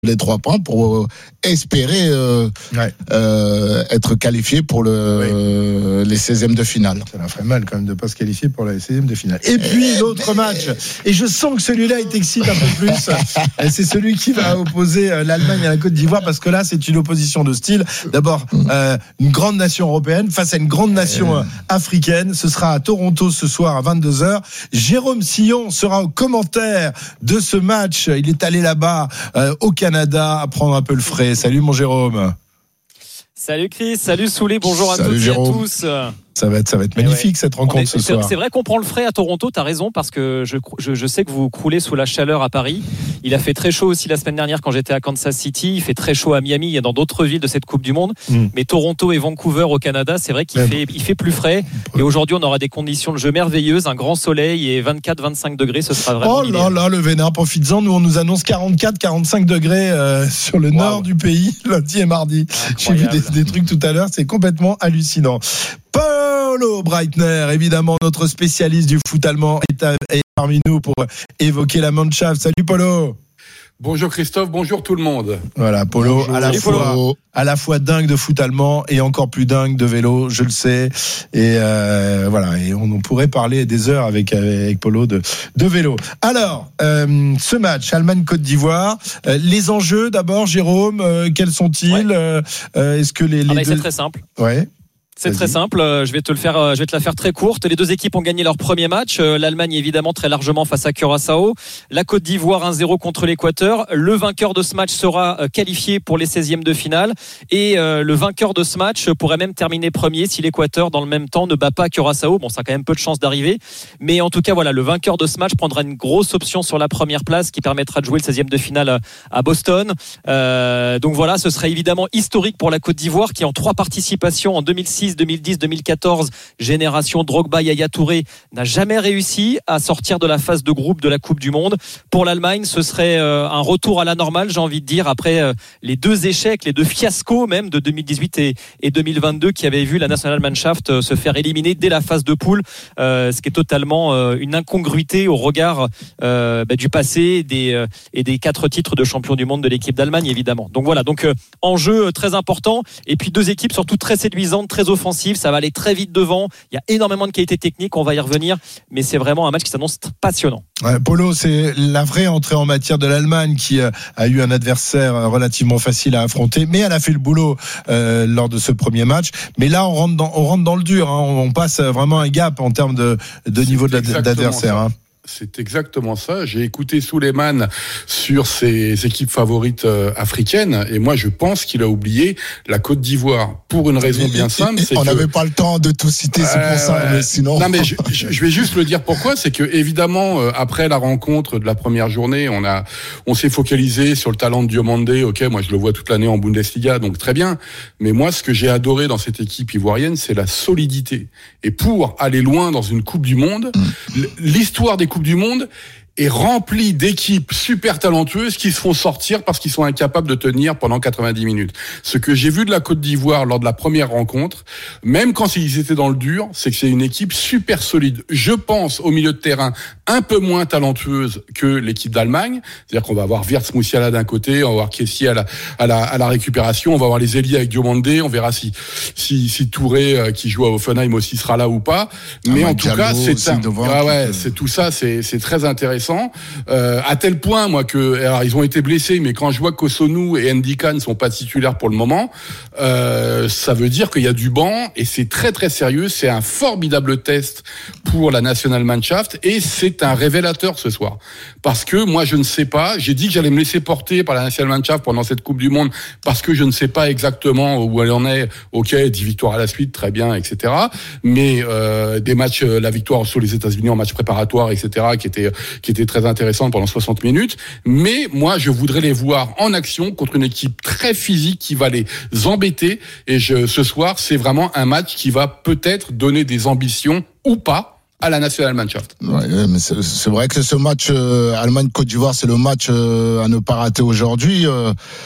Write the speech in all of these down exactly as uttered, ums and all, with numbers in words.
les trois points pour espérer euh, ouais. euh, être qualifié pour le, oui. euh, les seizièmes de finale. Ça leur ferait mal quand même de ne pas se qualifier pour les seizièmes de finale. Et puis l'autre match, et je sens que celui-là il t'excite un peu plus, c'est celui qui va opposer l'Allemagne à la Côte d'Ivoire, parce que là c'est une opposition de style. D'abord euh, une grande nation européenne face à une grande nation euh, africaine. Ce sera à Toronto ce soir à vingt-deux heures. Jérôme Sillon sera au commentaire de ce match. Il est allé là-bas euh, au Canada à prendre un peu le frais. Salut mon Jérôme. Salut Chris, salut Soulé, bonjour salut à toutes Jérôme. et à tous. Ça va être, ça va être magnifique ouais. cette rencontre est, ce c'est, soir. C'est vrai qu'on prend le frais à Toronto, t'as raison, parce que je, je, je sais que vous croulez sous la chaleur à Paris. Il a fait très chaud aussi la semaine dernière quand j'étais à Kansas City. Il fait très chaud à Miami et dans d'autres villes de cette Coupe du Monde. Mm. Mais Toronto et Vancouver au Canada, c'est vrai qu'il fait, il fait plus frais. Et aujourd'hui, on aura des conditions de jeu merveilleuses, un grand soleil et vingt-quatre à vingt-cinq degrés. Ce sera vraiment. Oh là là, le vénard, profites-en. Nous, on nous annonce quarante-quatre à quarante-cinq degrés euh, sur le wow. nord du pays, lundi et mardi. J'ai vu des, des trucs tout à l'heure. C'est complètement hallucinant. Paulo Breitner, évidemment notre spécialiste du foot allemand, est, à, est parmi nous pour évoquer la Mannschaft. Salut Paulo. Bonjour Christophe, bonjour tout le monde. Voilà, Paulo, bonjour, à la fois, Paulo. à la fois dingue de foot allemand et encore plus dingue de vélo, je le sais. Et euh, voilà, et on, on pourrait parler des heures avec avec Paulo de de vélo. Alors, euh, ce match Allemagne-Côte d'Ivoire, euh, les enjeux d'abord, Jérôme, euh, quels sont-ils ouais. euh, Est-ce que les, les ah bah, deux... c'est très simple. Ouais. C'est Vas-y. Très simple, je vais te le faire, je vais te la faire très courte. Les deux équipes ont gagné leur premier match. L'Allemagne évidemment très largement face à Curaçao. La Côte d'Ivoire un zéro contre l'Équateur. Le vainqueur de ce match sera qualifié pour les seizièmes de finale. Et le vainqueur de ce match pourrait même terminer premier si l'Équateur dans le même temps ne bat pas Curaçao. Bon, ça a quand même peu de chance d'arriver. Mais en tout cas, voilà, le vainqueur de ce match prendra une grosse option sur la première place qui permettra de jouer le seizième de finale à Boston. Euh, donc voilà, ce serait évidemment historique pour la Côte d'Ivoire qui en trois participations en deux mille six, deux mille dix, deux mille quatorze, génération Drogba, Yaya Touré, n'a jamais réussi à sortir de la phase de groupe de la Coupe du Monde. Pour l'Allemagne, ce serait un retour à la normale, j'ai envie de dire, après les deux échecs, les deux fiascos même de deux mille dix-huit et deux mille vingt-deux qui avaient vu la Nationalmannschaft se faire éliminer dès la phase de poule, euh, ce qui est totalement euh, une incongruité au regard euh, bah, du passé des, euh, et des quatre titres de champion du monde de l'équipe d'Allemagne, évidemment. Donc voilà, donc euh, enjeu très important, et puis deux équipes surtout très séduisantes, très offensives, ça va aller très vite devant, il y a énormément de qualité technique, on va y revenir, mais c'est vraiment un match qui s'annonce passionnant. Ouais, Paulo, c'est la vraie entrée en matière de l'Allemagne qui euh, a eu un adversaire euh, relativement facile à affronter, mais elle a fait le boulot euh, lors de ce premier match. Mais là, on rentre dans, on rentre dans le dur, hein. on, on passe vraiment un gap en termes de, de niveau de d'adversaire. Hein. C'est exactement ça. J'ai écouté Souleymane sur ses équipes favorites euh, africaines, et moi je pense qu'il a oublié la Côte d'Ivoire pour une raison bien simple. C'est on n'avait que... pas le temps de tout citer, c'est pour euh, ça. Mais sinon, non mais je, je vais juste le dire pourquoi. C'est que évidemment euh, après la rencontre de la première journée, on a, on s'est focalisé sur le talent de Diomandé. Ok, moi je le vois toute l'année en Bundesliga, donc très bien. Mais moi, ce que j'ai adoré dans cette équipe ivoirienne, c'est la solidité. Et pour aller loin dans une Coupe du Monde, mmh. l'histoire des Coupes du Monde est rempli d'équipes super talentueuses qui se font sortir parce qu'ils sont incapables de tenir pendant quatre-vingt-dix minutes. Ce que j'ai vu de la Côte d'Ivoire lors de la première rencontre, même quand ils étaient dans le dur, c'est que c'est une équipe super solide. Je pense au milieu de terrain un peu moins talentueuse que l'équipe d'Allemagne. C'est-à-dire qu'on va avoir Wirtz Moussiala d'un côté, on va avoir Kessié à la, à la, à la récupération, on va avoir les ailiers avec Diomandé, on verra si, si, si Touré, euh, qui joue à Hoffenheim aussi sera là ou pas. Mais ah, en tout Diallo, cas, c'est un, ah ouais, que... c'est tout ça, c'est, c'est très intéressant. Euh, à tel point, moi, que alors ils ont été blessés, mais quand je vois qu'Osonou et Ndika ne sont pas titulaires pour le moment, euh, ça veut dire qu'il y a du banc et c'est très très sérieux. C'est un formidable test pour la Nationalmannschaft et c'est un révélateur ce soir. Parce que moi, je ne sais pas. J'ai dit que j'allais me laisser porter par la Nationalmannschaft pendant cette Coupe du Monde parce que je ne sais pas exactement où elle en est. Ok, dix victoires à la suite, très bien, et cetera. Mais euh, des matchs, la victoire sur les États-Unis en match préparatoire, et cetera, qui était qui était très intéressante pendant soixante minutes, mais moi je voudrais les voir en action contre une équipe très physique qui va les embêter, et je, ce soir c'est vraiment un match qui va peut-être donner des ambitions ou pas à la Nationalmannschaft. Ouais, mais c'est, c'est vrai que ce match euh, Allemagne-Côte d'Ivoire, c'est le match euh, à ne pas rater aujourd'hui. Euh...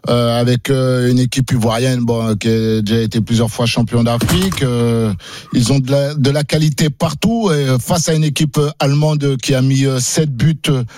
euh, avec euh, une équipe ivoirienne bon, qui a déjà été plusieurs fois champion d'Afrique. Euh, ils ont de la, de la qualité partout. Et face à une équipe allemande qui a mis sept buts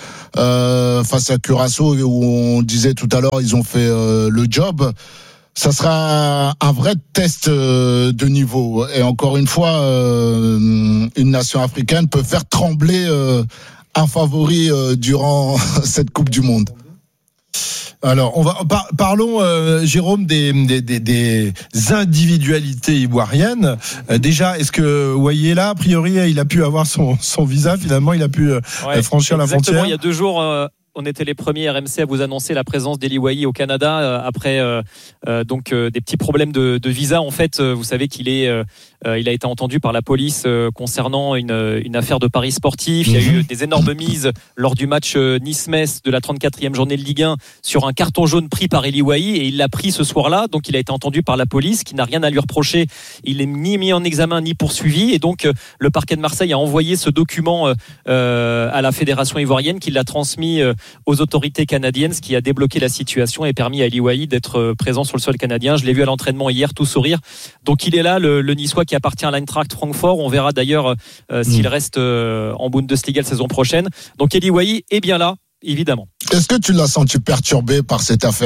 euh, face à Curaçao, où on disait tout à l'heure, ils ont fait euh, le job. Ça sera un vrai test de niveau. Et encore une fois, euh, une nation africaine peut faire trembler euh, un favori euh, durant cette Coupe du Monde. Alors, on va par, parlons, euh, Jérôme, des, des, des, des individualités ivoiriennes. Euh, déjà, est-ce que Wayé là, a priori, il a pu avoir son, son visa. Finalement, il a pu euh, ouais, franchir la frontière. Il y a deux jours. Euh... On était les premiers R M C à vous annoncer la présence d'Eli Wahi au Canada euh, après euh, euh, donc euh, des petits problèmes de, de visa. En fait, euh, vous savez qu'il est, euh, euh, il a été entendu par la police euh, concernant une, une affaire de paris sportif. Il y a eu des énormes mises lors du match euh, Nice-Metz de la trente-quatrième journée de Ligue un sur un carton jaune pris par Eli Wahi et il l'a pris ce soir-là. Donc il a été entendu par la police, qui n'a rien à lui reprocher. Il n'est ni mis en examen ni poursuivi et donc euh, le parquet de Marseille a envoyé ce document euh, euh, à la fédération ivoirienne, qui l'a transmis euh, aux autorités canadiennes, ce qui a débloqué la situation et permis à Eli Wahi d'être présent sur le sol canadien. Je l'ai vu à l'entraînement hier, tout sourire. Donc il est là, le, le Niçois qui appartient à l'Eintracht Francfort. On verra d'ailleurs euh, s'il mmh. reste euh, en Bundesliga la saison prochaine. Donc Eli Wahi est bien là, évidemment. Est-ce que tu l'as senti perturbé par cette affaire ?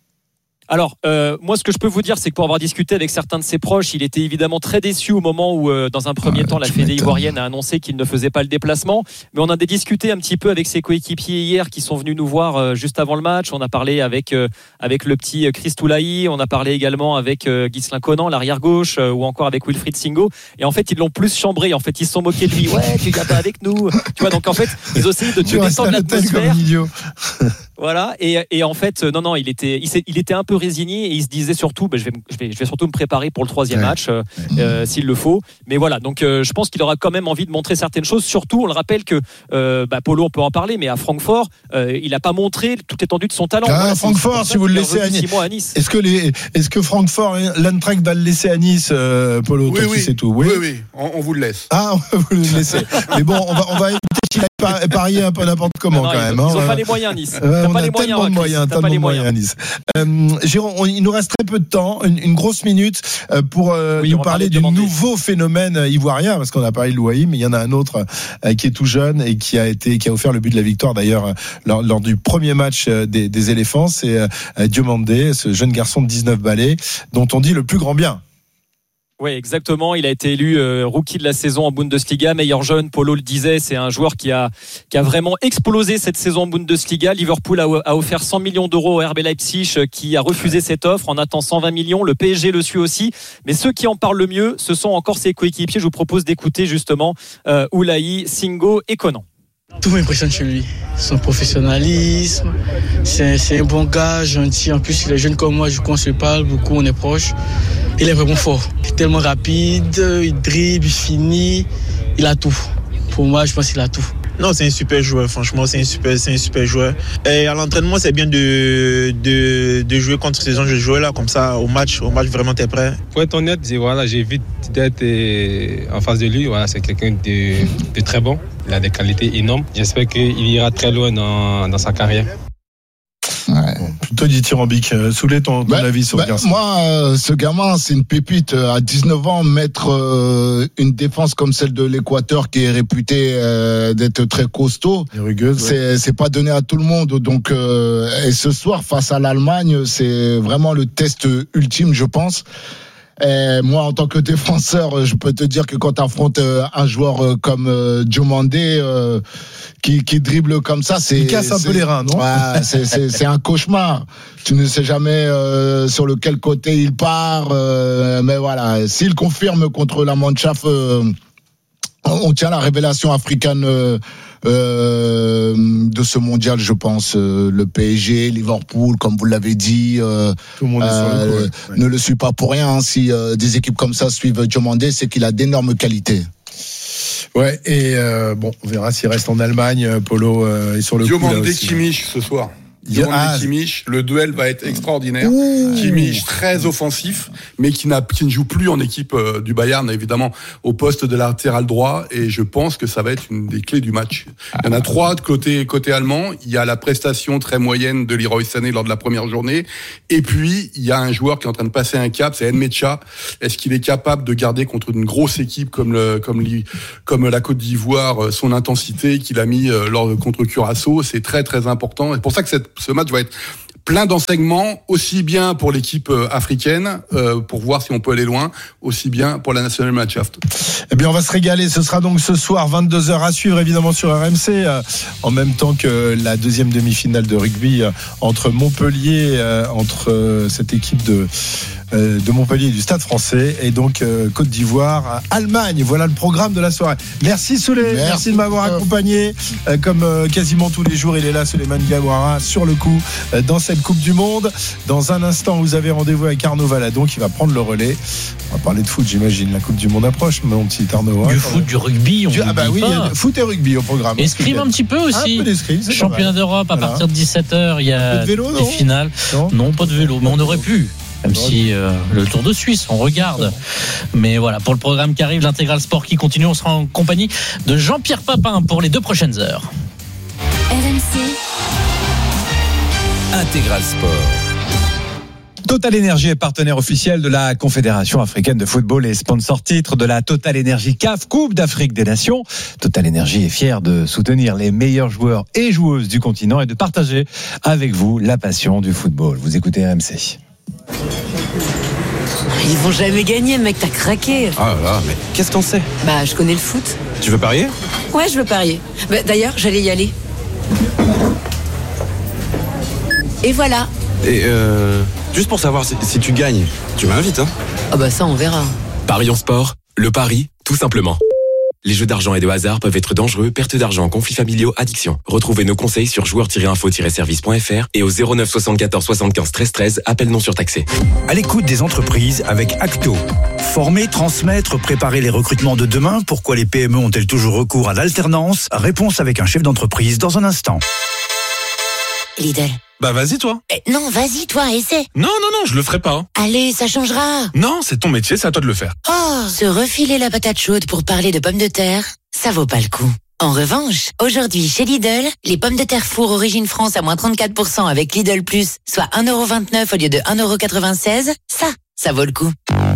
Alors, euh, moi, ce que je peux vous dire, c'est que pour avoir discuté avec certains de ses proches, il était évidemment très déçu au moment où, euh, dans un premier ah, temps, la fédé ivoirienne a annoncé qu'il ne faisait pas le déplacement. Mais on a discuté un petit peu avec ses coéquipiers hier, qui sont venus nous voir euh, juste avant le match. On a parlé avec euh, avec le petit Chris Toulahi, on a parlé également avec euh, Ghislain Conan, l'arrière gauche, euh, ou encore avec Wilfried Singo. Et en fait, ils l'ont plus chambré. En fait, ils se sont moqués de lui. Ouais, tu viens pas avec nous. Tu vois, donc en fait, ils ont essayé de te descendre l'atmosphère. Voilà. Et, et en fait, non, non, il était, il, il était un peu résigné et il se disait surtout, ben, je, vais, je, vais, je vais surtout me préparer pour le troisième ouais. match euh, euh, s'il le faut. Mais voilà, donc euh, je pense qu'il aura quand même envie de montrer certaines choses. Surtout, on le rappelle que euh, bah, Polo, on peut en parler, mais à Francfort, euh, il n'a pas montré toute l'étendue de son talent. Ah, voilà, Francfort, si vous le laissez à Nice. à Nice. Est-ce que les, est-ce que Francfort, l'Eintracht va le laisser à Nice, euh, Polo? Oui, oui. C'est tout. Oui, oui, oui. On, on vous le laisse. Ah, vous le laissez. Mais bon, on va, on va éviter qu'il aille parier un peu n'importe comment non, non, quand ils, même. Ils n'ont hein. pas les moyens, Nice. Euh, T'as on pas a les moyens, tellement de moyens, tellement de moyens, Nice. Euh, Jérôme, on, il nous reste très peu de temps, une, une grosse minute euh, pour euh, oui, nous parler du nouveau phénomène ivoirien, parce qu'on a parlé de Wahi, mais il y en a un autre euh, qui est tout jeune et qui a été, qui a offert le but de la victoire d'ailleurs euh, lors, lors du premier match euh, des, des éléphants. C'est euh, Diomandé, ce jeune garçon de dix-neuf balais, dont on dit le plus grand bien. Oui, exactement. Il a été élu euh, rookie de la saison en Bundesliga, meilleur jeune. Polo le disait, c'est un joueur qui a qui a vraiment explosé cette saison en Bundesliga. Liverpool a, a offert cent millions d'euros au R B Leipzig, qui a refusé cette offre. En attend cent vingt millions. Le P S G le suit aussi. Mais ceux qui en parlent le mieux, ce sont encore ses coéquipiers. Je vous propose d'écouter justement euh, Oulahi, Singo et Conan. Tout m'impressionne chez lui. Son professionnalisme, c'est, c'est un bon gars, gentil. En plus, il est jeune comme moi, je crois qu'on se parle beaucoup, on est proches. Il est vraiment fort. Il est tellement rapide, il dribble, il finit, il a tout. Pour moi, je pense qu'il a tout. Non, c'est un super joueur, franchement, c'est un super, c'est un super joueur. Et à l'entraînement, c'est bien de, de, de jouer contre ces gens de jouer là, comme ça, au match, au match, vraiment, t'es prêt. Pour être honnête, voilà, j'évite d'être en face de lui. Voilà, c'est quelqu'un de, de très bon. Il a des qualités énormes. J'espère qu'il ira très loin dans, dans sa carrière. Ouais. Bon, plutôt dithyrambique. Soulé ton, ton bah, avis sur bah, le garçon. Moi, euh, ce gamin, c'est une pépite. À dix-neuf ans, mettre euh, une défense comme celle de l'Équateur, qui est réputée euh, d'être très costaud, rugueuse, c'est, ouais. c'est pas donné à tout le monde. Donc, euh, et ce soir, face à l'Allemagne, c'est vraiment le test ultime, je pense. Et moi, en tant que défenseur, je peux te dire que quand tu affrontes un joueur comme Diomandé, euh, qui, qui dribble comme ça, c'est... Il casse un c'est, peu les reins, non? Ouais, c'est, c'est, c'est un cauchemar. Tu ne sais jamais euh, sur lequel côté il part. Euh, mais voilà, s'il confirme contre la Mannschaft, euh, on tient la révélation africaine euh, euh, de ce mondial, je pense. Euh, le P S G, Liverpool, comme vous l'avez dit, euh, tout le monde est sur le coup, ouais. ne le suit pas pour rien. Hein. Si euh, des équipes comme ça suivent Diomandé, c'est qu'il a d'énormes qualités. Ouais, et euh, bon, on verra s'il reste en Allemagne. Polo euh, est sur le Diomandé coup. Diomandé Kimmich ce soir. Demande Ah, de Kimmich, le duel va être extraordinaire. Ouh. Kimmich très offensif, mais qui, n'a, qui ne joue plus en équipe euh, du Bayern, évidemment, au poste de latéral droit. Et je pense que ça va être une des clés du match. Il y en a trois de côté, côté allemand. Il y a la prestation très moyenne de Leroy Sané lors de la première journée. Et puis, il y a un joueur qui est en train de passer un cap, c'est Nmecha. Est-ce qu'il est capable de garder contre une grosse équipe comme, le, comme, li, comme la Côte d'Ivoire son intensité qu'il a mis euh, lors, contre Curaçao? C'est très, très important. C'est pour ça que cette, ce match va être plein d'enseignements, aussi bien pour l'équipe africaine, euh, pour voir si on peut aller loin, aussi bien pour la National Mannschaft. Eh bien, on va se régaler. Ce sera donc ce soir, vingt-deux heures à suivre, évidemment, sur R M C, euh, en même temps que la deuxième demi-finale de rugby euh, entre Montpellier, euh, entre euh, cette équipe de, euh, de Montpellier et du Stade français, et donc euh, Côte d'Ivoire, Allemagne. Voilà le programme de la soirée. Merci Souley, merci, merci de m'avoir accompagné. Euh, comme euh, quasiment tous les jours, il est là, Souleymane Diawara, sur le coup, euh, dans cette Coupe du Monde. Dans un instant, vous avez rendez-vous avec Arnaud Valadon qui va prendre le relais. On va parler de foot, j'imagine. La Coupe du Monde approche, mon petit Arnaud. Du hein, foot, du rugby, on du, ah bah oui, pas. Il y a foot et rugby au programme. Escrime un petit peu aussi. Un peu d'escrime, c'est Championnat d'Europe à voilà. partir de dix-sept heures, il y a de vélo, des finales. Non, non, pas de vélo, mais on aurait pu. Même non, si euh, le Tour de Suisse, on regarde. Mais voilà, pour le programme qui arrive, l'intégral sport qui continue, on sera en compagnie de Jean-Pierre Papin pour les deux prochaines heures. R M C Intégral Sport. Total Energy est partenaire officiel de la Confédération africaine de football et sponsor titre de la Total Energy C A F Coupe d'Afrique des Nations. Total Energy est fier de soutenir les meilleurs joueurs et joueuses du continent et de partager avec vous la passion du football. Vous écoutez R M C. Ils vont jamais gagner, mec, t'as craqué. Ah là là, mais qu'est-ce que t'en sais? Bah, je connais le foot. Tu veux parier? Ouais, je veux parier. Bah, d'ailleurs, j'allais y aller. Et voilà. Et euh, juste pour savoir si, si tu gagnes, tu m'invites, hein? Ah bah ça, on verra. Parions sport, le pari, tout simplement. Les jeux d'argent et de hasard peuvent être dangereux, perte d'argent, conflits familiaux, addiction. Retrouvez nos conseils sur joueurs tiret info tiret service point f r et au zéro neuf soixante-quatorze soixante-quinze treize treize, appel non surtaxé. À l'écoute des entreprises avec Acto. Former, transmettre, préparer les recrutements de demain. Pourquoi les P M E ont-elles toujours recours à l'alternance? Réponse avec un chef d'entreprise dans un instant. Lidl. Bah vas-y toi. Eh, non, vas-y toi, essaie. Non, non, non, je le ferai pas. Allez, ça changera. Non, c'est ton métier, c'est à toi de le faire. Oh, se refiler la patate chaude pour parler de pommes de terre, ça vaut pas le coup. En revanche, aujourd'hui chez Lidl, les pommes de terre four origine France à moins trente-quatre pour cent avec Lidl Plus, soit un euro vingt-neuf au lieu de un euro quatre-vingt-seize, ça, ça vaut le coup.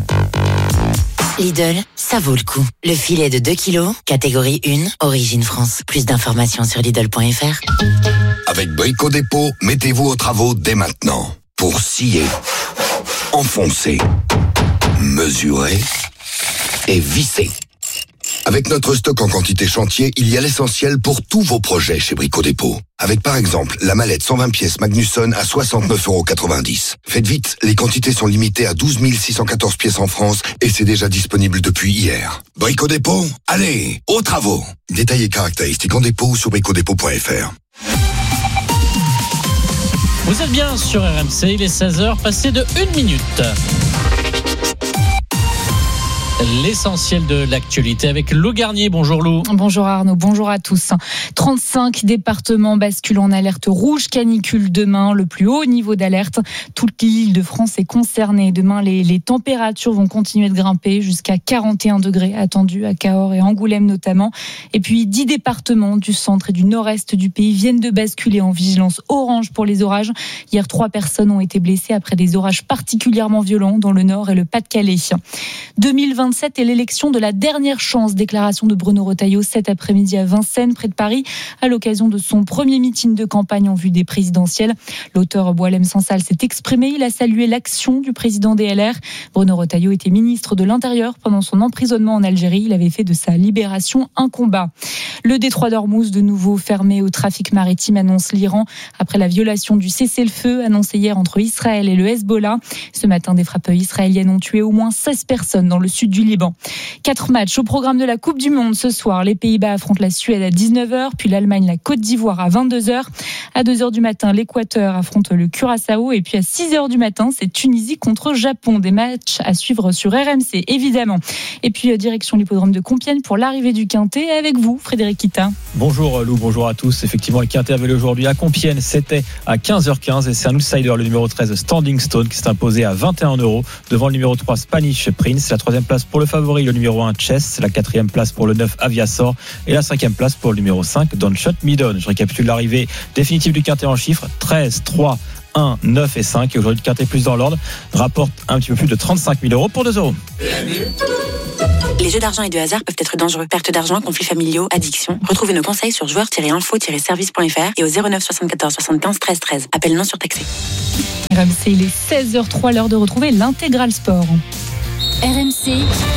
Lidl, ça vaut le coup. Le filet de deux kilos, catégorie un, origine France. Plus d'informations sur Lidl point f r. Avec Brico Dépôt, mettez-vous aux travaux dès maintenant. Pour scier, enfoncer, mesurer et visser. Avec notre stock en quantité chantier, il y a l'essentiel pour tous vos projets chez Brico Dépôt. Avec par exemple la mallette cent vingt pièces Magnusson à soixante-neuf euros quatre-vingt-dix. Faites vite, les quantités sont limitées à douze mille six cent quatorze pièces en France et c'est déjà disponible depuis hier. Brico Dépôt, allez, aux travaux. Détails et caractéristiques en dépôt ou sur brico dépôt point f r. Vous êtes bien sur R M C, il est seize heures, passé de une minute. L'essentiel de l'actualité avec Lou Garnier. Bonjour Lou. Bonjour Arnaud, bonjour à tous. trente-cinq départements basculent en alerte rouge canicule demain, le plus haut niveau d'alerte. Toute l'île de France est concernée. Demain, les, les températures vont continuer de grimper jusqu'à quarante et un degrés attendus à Cahors et Angoulême notamment. Et puis, dix départements du centre et du nord-est du pays viennent de basculer en vigilance orange pour les orages. Hier, trois personnes ont été blessées après des orages particulièrement violents dans le nord et le Pas-de-Calais. deux mille vingt-sept est l'élection de la dernière chance. Déclaration de Bruno Retailleau cet après-midi à Vincennes, près de Paris, à l'occasion de son premier meeting de campagne en vue des présidentielles. L'auteur Boualem Sansal s'est exprimé. Il a salué l'action du président des L R. Bruno Retailleau était ministre de l'Intérieur pendant son emprisonnement en Algérie. Il avait fait de sa libération un combat. Le détroit d'Ormuz, de nouveau fermé au trafic maritime, annonce l'Iran après la violation du cessez-le-feu annoncé hier entre Israël et le Hezbollah. Ce matin, des frappes israéliennes ont tué au moins seize personnes dans le sud du Liban. Quatre matchs au programme de la Coupe du Monde ce soir. Les Pays-Bas affrontent la Suède à dix-neuf heures, puis l'Allemagne, la Côte d'Ivoire à vingt-deux heures. À deux heures du matin, l'Équateur affronte le Curaçao. Et puis à six heures du matin, c'est Tunisie contre Japon. Des matchs à suivre sur R M C, évidemment. Et puis direction l'hippodrome de Compiègne pour l'arrivée du Quintet. Avec vous, Frédéric Kita. Bonjour Lou, bonjour à tous. Effectivement, le Quintet avait lieu aujourd'hui à Compiègne. C'était à quinze heures quinze et c'est un outsider, le numéro treize Standing Stone, qui s'est imposé à vingt et un euros devant le numéro trois Spanish Prince. La troisième place pour le favori, le numéro un Chess. La quatrième place pour le neuf Aviasor et la cinquième place pour le numéro cinq Don't Shut Me Down. Je récapitule l'arrivée définitive du Quintet en chiffres: treize, trois, un, neuf et cinq. Et aujourd'hui, le Quintet plus dans l'ordre rapporte un petit peu plus de trente-cinq mille euros pour deux euros. Les jeux d'argent et de hasard peuvent être dangereux. Perte d'argent, conflits familiaux, addiction. Retrouvez nos conseils sur joueurs tiret info tiret service point f r et au zéro neuf soixante-quatorze soixante-quinze treize treize. Appel non surtaxé. R M C, il est seize heures trois, l'heure de retrouver l'intégral sport. R M C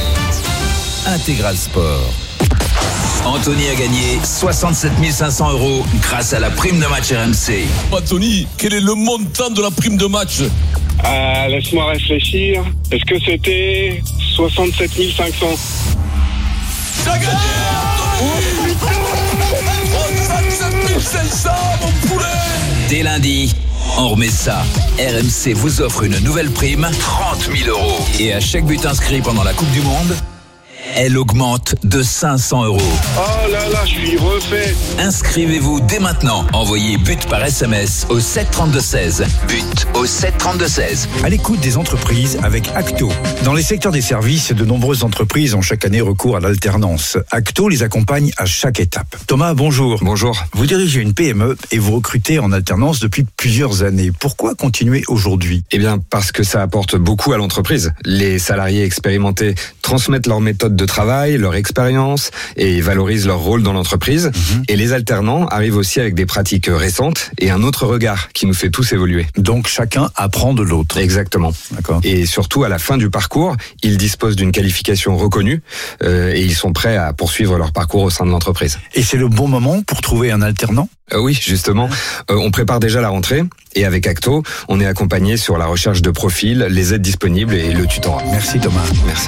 Intégral Sport. Anthony a gagné soixante-sept mille cinq cents euros grâce à la prime de match R M C. Anthony, quel est le montant de la prime de match? euh, Laisse-moi réfléchir. Est-ce que c'était soixante-sept mille cinq cents? T'as gagné, Anthony! soixante-sept mille cinq cents, mon poulet! Dès lundi, on remet ça. R M C vous offre une nouvelle prime, trente mille euros. Et à chaque but inscrit pendant la Coupe du Monde, elle augmente de cinq cents euros. Oh là là, je suis refait. Inscrivez-vous dès maintenant. Envoyez but par S M S au sept trente-deux seize. But au sept trente-deux seize. À l'écoute des entreprises avec Acto. Dans les secteurs des services, de nombreuses entreprises ont chaque année recours à l'alternance. Acto les accompagne à chaque étape. Thomas, bonjour. Bonjour. Vous dirigez une P M E et vous recrutez en alternance depuis plusieurs années. Pourquoi continuer aujourd'hui? Eh bien, parce que ça apporte beaucoup à l'entreprise. Les salariés expérimentés transmettent leur méthode de travail, leur expérience et valorisent leur rôle dans l'entreprise. Mmh. Et les alternants arrivent aussi avec des pratiques récentes et un autre regard qui nous fait tous évoluer. Donc chacun apprend de l'autre. Exactement. D'accord. Et surtout, à la fin du parcours, ils disposent d'une qualification reconnue euh, et ils sont prêts à poursuivre leur parcours au sein de l'entreprise. Et c'est le bon moment pour trouver un alternant? Euh, oui, justement. Euh, on prépare déjà la rentrée et avec Acto, on est accompagné sur la recherche de profils, les aides disponibles et le tutorat. Merci Thomas. Merci.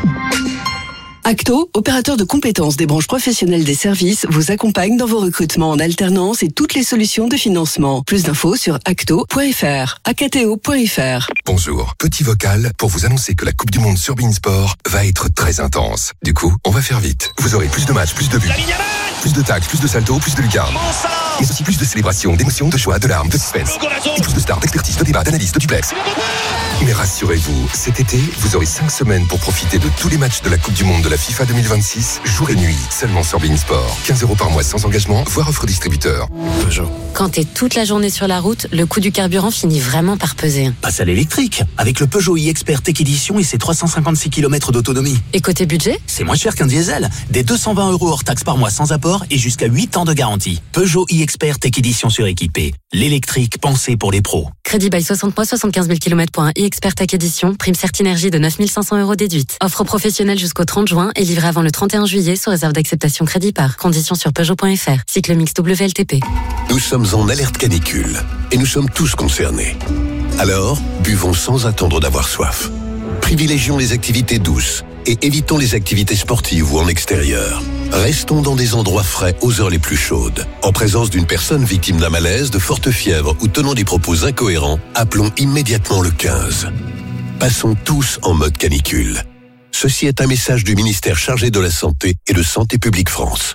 Acto, opérateur de compétences des branches professionnelles des services, vous accompagne dans vos recrutements en alternance et toutes les solutions de financement. Plus d'infos sur acto point f r, acto point f r. Bonjour, petit vocal pour vous annoncer que la Coupe du Monde sur Beansport va être très intense. Du coup, on va faire vite. Vous aurez plus de matchs, plus de buts, plus de tacles, plus de saltos, plus de lucarnes. Mais aussi plus de célébrations, d'émotions, de joie, de larmes, de suspense. Et plus de stars, d'expertise, de débats, d'analyse, de duplex. Mais rassurez-vous, cet été, vous aurez cinq semaines pour profiter de tous les matchs de la Coupe du Monde de la FIFA deux mille vingt-six, jour et nuit, seulement sur Beansport. quinze euros par mois sans engagement, voire offre distributeur. Peugeot. Quand t'es toute la journée sur la route, le coût du carburant finit vraiment par peser. Passe à l'électrique, avec le Peugeot e-Expert Tech Edition et ses trois cent cinquante-six kilomètres d'autonomie. Et côté budget ? C'est moins cher qu'un diesel. Des deux cent vingt euros hors taxe par mois sans apport et jusqu'à huit ans de garantie. Peugeot e-Expert Tech Edition suréquipé. L'électrique pensé pour les pros. Crédit bail soixante mois, soixante-quinze mille kilomètres pour un e-Expert Tech Edition. Prime Certinergie de neuf mille cinq cents euros déduite. Offre professionnelle jusqu'au trente juin et livrée avant le trente et un juillet sous réserve d'acceptation crédit par. Conditions sur Peugeot point f r. Cycle mix W L T P. Nous sommes en alerte canicule et nous sommes tous concernés. Alors, buvons sans attendre d'avoir soif. Privilégions les activités douces et évitons les activités sportives ou en extérieur. Restons dans des endroits frais aux heures les plus chaudes. En présence d'une personne victime d'un malaise, de forte fièvre ou tenant des propos incohérents, appelons immédiatement le quinze. Passons tous en mode canicule. Ceci est un message du ministère chargé de la Santé et de Santé publique France.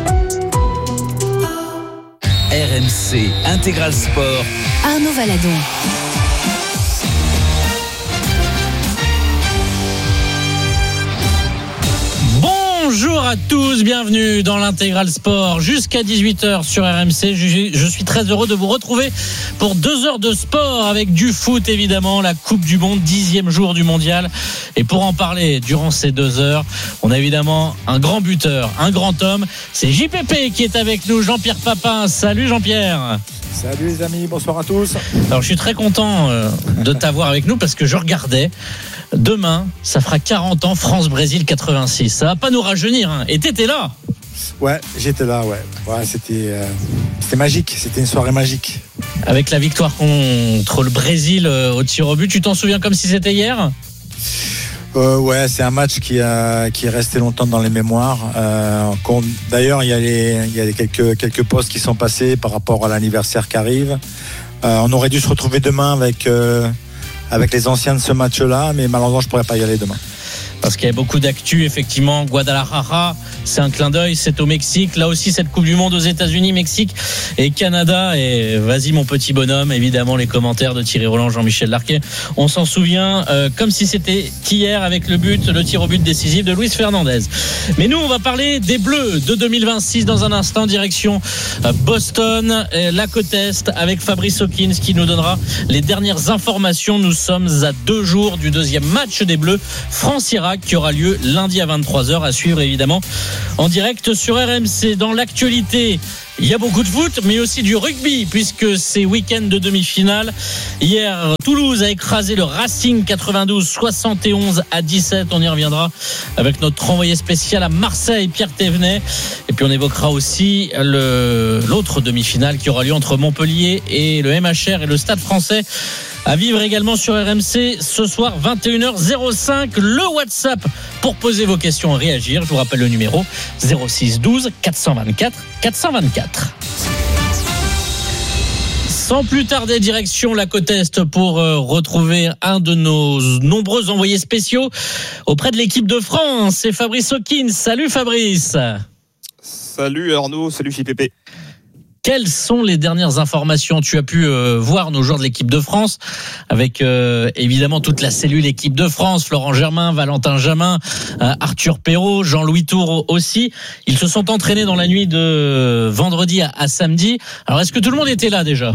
R M C Intégral Sport. Arnaud Valadon. Bonjour à tous, bienvenue dans l'Intégral Sport jusqu'à dix-huit heures sur R M C. Je, je suis très heureux de vous retrouver pour deux heures de sport avec du foot évidemment, la Coupe du Monde, dixième jour du mondial. Et pour en parler durant ces deux heures, on a évidemment un grand buteur, un grand homme. C'est J P P qui est avec nous, Jean-Pierre Papin. Salut Jean-Pierre. Salut les amis, bonsoir à tous. Alors je suis très content de t'avoir avec nous parce que je regardais. Demain, ça fera quarante ans, France-Brésil quatre-vingt-six. Ça va pas nous rajeunir, hein. Et t'étais là. Ouais, j'étais là, ouais. Ouais, c'était, euh, c'était magique, c'était une soirée magique. Avec la victoire contre le Brésil euh, au tir au but, tu t'en souviens comme si c'était hier ? Euh, ouais, c'est un match qui a qui est resté longtemps dans les mémoires. Euh, d'ailleurs, il y a les il y a les quelques quelques postes qui sont passés par rapport à l'anniversaire qui arrive. Euh, on aurait dû se retrouver demain avec euh, avec les anciens de ce match-là, mais malheureusement, je pourrais pas y aller demain. Parce qu'il y a beaucoup d'actu, effectivement. Guadalajara, c'est un clin d'œil, c'est au Mexique. Là aussi, cette Coupe du Monde aux États-Unis, Mexique et Canada. Et vas-y, mon petit bonhomme. Évidemment, les commentaires de Thierry Roland, Jean-Michel Larquet. On s'en souvient euh, comme si c'était hier avec le but, le tir au but décisif de Luis Fernandez. Mais nous, on va parler des Bleus de deux mille vingt-six dans un instant, direction Boston, la côte Est, avec Fabrice Hawkins qui nous donnera les dernières informations. Nous sommes à deux jours du deuxième match des Bleus, France-Irak, qui aura lieu lundi à vingt-trois heures, à suivre évidemment en direct sur R M C. Dans l'actualité, il y a beaucoup de foot, mais aussi du rugby, puisque c'est week-end de demi-finale. Hier, Toulouse a écrasé le Racing quatre-vingt-douze soixante et onze à dix-sept. On y reviendra avec notre envoyé spécial à Marseille, Pierre Thévenet. Et puis on évoquera aussi le, l'autre demi-finale qui aura lieu entre Montpellier et le M H R et le Stade Français. À vivre également sur R M C ce soir vingt et une heures cinq, le WhatsApp pour poser vos questions et réagir. Je vous rappelle le numéro zéro six douze quatre cent vingt-quatre quatre cent vingt-quatre. Sans plus tarder, direction la côte Est pour retrouver un de nos nombreux envoyés spéciaux auprès de l'équipe de France. C'est Fabrice Hawkins. Salut Fabrice. Salut Arnaud, salut J P P. Quelles sont les dernières informations ? Tu as pu euh, voir nos joueurs de l'équipe de France avec euh, évidemment toute la cellule équipe de France, Florent Germain, Valentin Jamin, euh, Arthur Perrault, Jean-Louis Tour aussi. Ils se sont entraînés dans la nuit de vendredi à, à samedi. Alors est-ce que tout le monde était là déjà ?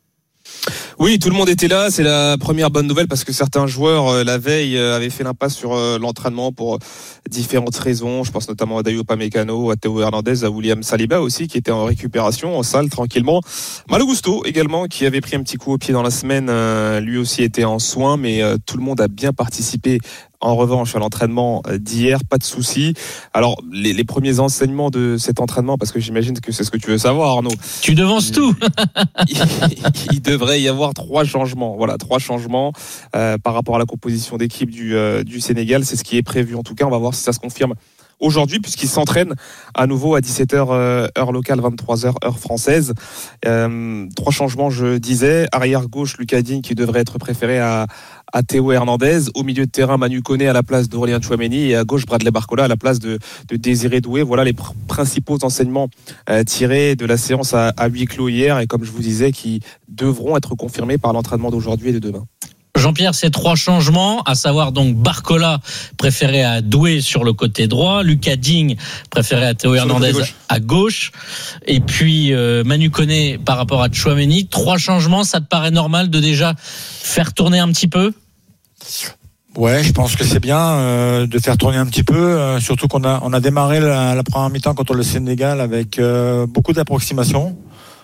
Oui, tout le monde était là. C'est la première bonne nouvelle parce que certains joueurs, euh, la veille, euh, avaient fait l'impasse sur euh, l'entraînement pour euh, différentes raisons. Je pense notamment à Dayo Upamecano, à Théo Hernandez, à William Saliba aussi, qui était en récupération, en salle, tranquillement. Malo Gusto également, qui avait pris un petit coup au pied dans la semaine, euh, lui aussi était en soins, mais euh, tout le monde a bien participé. En revanche, à l'entraînement d'hier, pas de souci. Alors, les, les premiers enseignements de cet entraînement, parce que j'imagine que c'est ce que tu veux savoir, Arnaud. Tu devances il, tout. il, il devrait y avoir trois changements. Voilà, trois changements euh, par rapport à la composition d'équipe du, euh, du Sénégal. C'est ce qui est prévu. En tout cas, on va voir si ça se confirme aujourd'hui, puisqu'ils s'entraînent à nouveau à dix-sept heures euh, heure locale, vingt-trois heures heure française. Euh, trois changements, je disais. Arrière gauche, Lucas Digne qui devrait être préféré à, à Théo Hernandez. Au milieu de terrain, Manu Koné à la place d'Aurélien Tchouaméni. Et à gauche, Bradley Barcola à la place de, de Désiré Doué. Voilà les pr- principaux enseignements euh, tirés de la séance à, à huis clos hier. Et comme je vous disais, qui devront être confirmés par l'entraînement d'aujourd'hui et de demain. Jean-Pierre, ces trois changements, à savoir donc Barcola préféré à Doué sur le côté droit, Lucas Digne préféré à Théo Hernandez gauche. à gauche, et puis euh, Manu Koné par rapport à Tchouaméni. Trois changements, ça te paraît normal de déjà faire tourner un petit peu ? Ouais, je pense que c'est bien euh, de faire tourner un petit peu, euh, surtout qu'on a on a démarré la, la première mi-temps contre le Sénégal avec euh, beaucoup d'approximations,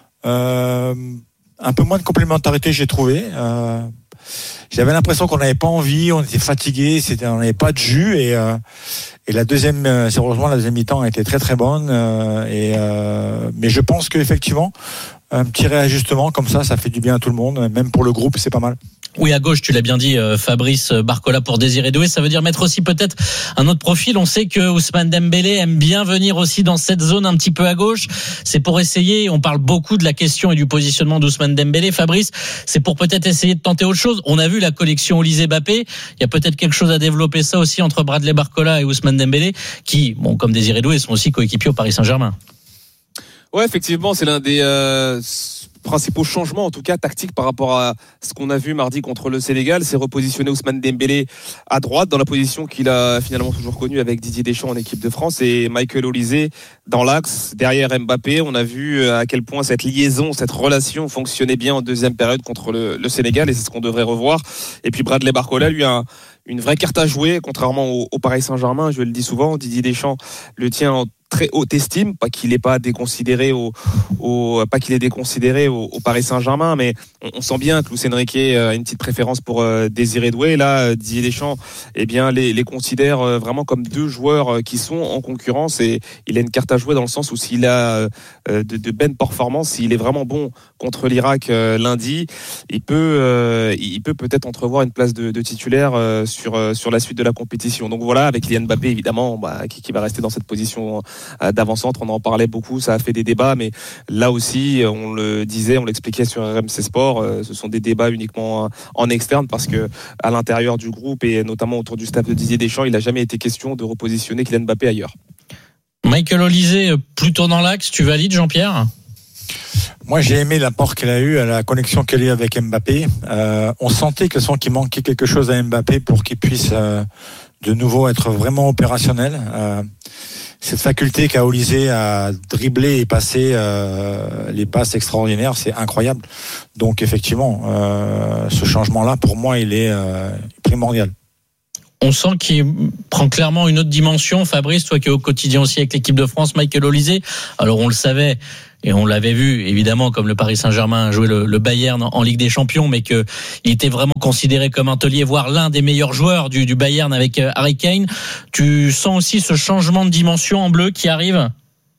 euh, un peu moins de complémentarité, j'ai trouvé. Euh, J'avais l'impression qu'on n'avait pas envie, on était fatigué, c'était, on n'avait pas de jus et euh, et la deuxième, euh, sérieusement la deuxième mi-temps a été très très bonne euh, et euh, mais je pense qu'effectivement un petit réajustement comme ça, ça fait du bien à tout le monde, même pour le groupe, c'est pas mal. Oui, à gauche, tu l'as bien dit, Fabrice, Barcola pour Désiré Doué. Ça veut dire mettre aussi peut-être un autre profil. On sait que Ousmane Dembélé aime bien venir aussi dans cette zone un petit peu à gauche. C'est pour essayer, on parle beaucoup de la question et du positionnement d'Ousmane Dembélé. Fabrice, c'est pour peut-être essayer de tenter autre chose. On a vu la collection Olysée-Mbappé. Il y a peut-être quelque chose à développer ça aussi entre Bradley Barcola et Ousmane Dembélé, qui, bon, comme Désiré Doué, sont aussi coéquipiers au Paris Saint-Germain. Ouais, effectivement, c'est l'un des euh, principaux changements, en tout cas tactiques, par rapport à ce qu'on a vu mardi contre le Sénégal. C'est repositionner Ousmane Dembélé à droite, dans la position qu'il a finalement toujours connue avec Didier Deschamps en équipe de France, et Michael Olysée dans l'axe, derrière Mbappé. On a vu à quel point cette liaison, cette relation fonctionnait bien en deuxième période contre le, le Sénégal, et c'est ce qu'on devrait revoir. Et puis Bradley Barcola, lui, a une vraie carte à jouer, contrairement au, au Paris Saint-Germain. Je le dis souvent, Didier Deschamps le tient en très haute estime, pas qu'il n'est pas déconsidéré au, au pas qu'il est déconsidéré au, au Paris Saint-Germain, mais on, on sent bien que Luis Enrique a une petite préférence pour euh, Désiré Doué. Là, Didier Deschamps, eh bien, les, les considère euh, vraiment comme deux joueurs euh, qui sont en concurrence, et il a une carte à jouer dans le sens où s'il a euh, de, de bonnes performances, s'il est vraiment bon contre l'Irak euh, lundi, il peut, euh, il peut peut-être entrevoir une place de, de titulaire euh, sur sur sur la suite de la compétition. Donc voilà, avec Kylian Mbappé évidemment, bah, qui, qui va rester dans cette position d'avant-centre. On en parlait beaucoup, ça a fait des débats, mais là aussi, on le disait, on l'expliquait sur R M C Sport, ce sont des débats uniquement en externe parce que à l'intérieur du groupe et notamment autour du staff de Didier Deschamps, il n'a jamais été question de repositionner Kylian Mbappé ailleurs. Michael Olise, plutôt dans l'axe, tu valides, Jean-Pierre ? Moi, j'ai aimé l'apport qu'elle a eu, à la connexion qu'elle a eu avec Mbappé. Euh, on sentait que son qu'il manquait quelque chose à Mbappé pour qu'il puisse euh, de nouveau être vraiment opérationnel. Euh, cette faculté qu'a Olise à dribbler et passer euh, les passes extraordinaires, c'est incroyable. Donc effectivement, euh, ce changement-là, pour moi, il est euh, primordial. On sent qu'il prend clairement une autre dimension. Fabrice, toi qui es au quotidien aussi avec l'équipe de France, Michael Olise. Alors on le savait et on l'avait vu évidemment comme le Paris Saint-Germain jouait le, le Bayern en, en Ligue des Champions, mais que il était vraiment considéré comme un taulier, voire l'un des meilleurs joueurs du, du Bayern avec Harry Kane. Tu sens aussi ce changement de dimension en bleu qui arrive ?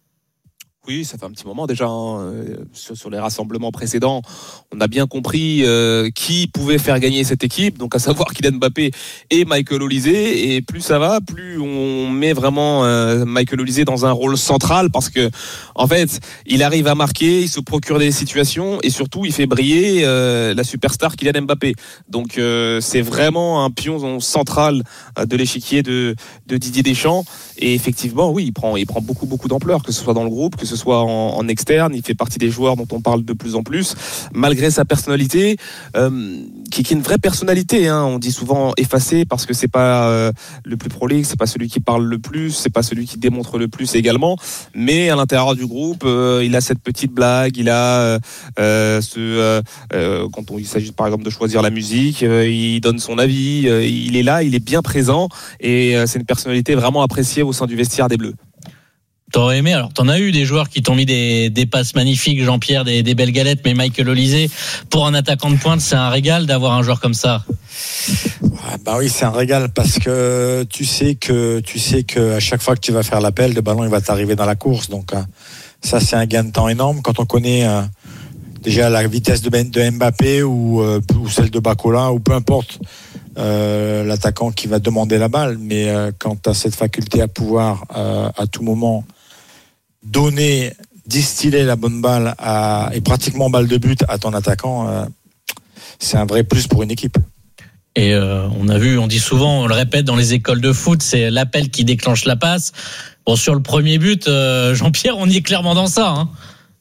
Oui, ça fait un petit moment déjà. Hein. Sur, sur les rassemblements précédents, on a bien compris euh, qui pouvait faire gagner cette équipe, donc à savoir Kylian Mbappé et Michael Olise. Et plus ça va, plus on met vraiment euh, Michael Olise dans un rôle central parce que, en fait, il arrive à marquer, il se procure des situations et surtout il fait briller euh, la superstar Kylian Mbappé. Donc euh, c'est vraiment un pion central de l'échiquier de, de Didier Deschamps. Et effectivement, oui, il prend, il prend beaucoup, beaucoup d'ampleur, que ce soit dans le groupe, que ce soit en, en externe. Il fait partie des joueurs dont on parle de plus en plus, malgré sa personnalité, euh, qui, qui est une vraie personnalité. Hein. On dit souvent effacé parce que c'est pas euh, le plus prolixe, c'est pas celui qui parle le plus, c'est pas celui qui démontre le plus également. Mais à l'intérieur du groupe, euh, il a cette petite blague, il a euh, ce euh, euh, quand on, il s'agit par exemple de choisir la musique, euh, il donne son avis, euh, il est là, il est bien présent et euh, c'est une personnalité vraiment appréciée au sein du vestiaire des Bleus. T'aurais aimé, alors t'en as eu des joueurs qui t'ont mis des, des passes magnifiques, Jean-Pierre, des, des belles galettes, mais Michael Olise, pour un attaquant de pointe, c'est un régal d'avoir un joueur comme ça. Bah oui, c'est un régal parce que tu sais que tu sais que à chaque fois que tu vas faire l'appel, le ballon il va t'arriver dans la course. Donc ça c'est un gain de temps énorme quand on connaît euh, déjà la vitesse de, de Mbappé ou, euh, ou celle de Barcola ou peu importe euh, l'attaquant qui va demander la balle. Mais euh, quand tu as cette faculté à pouvoir euh, à tout moment donner, distiller la bonne balle à, et pratiquement balle de but à ton attaquant, euh, c'est un vrai plus pour une équipe. Et euh, on a vu, on dit souvent, on le répète dans les écoles de foot, c'est l'appel qui déclenche la passe. Bon, sur le premier but, euh, Jean-Pierre, on y est clairement dans ça. Hein.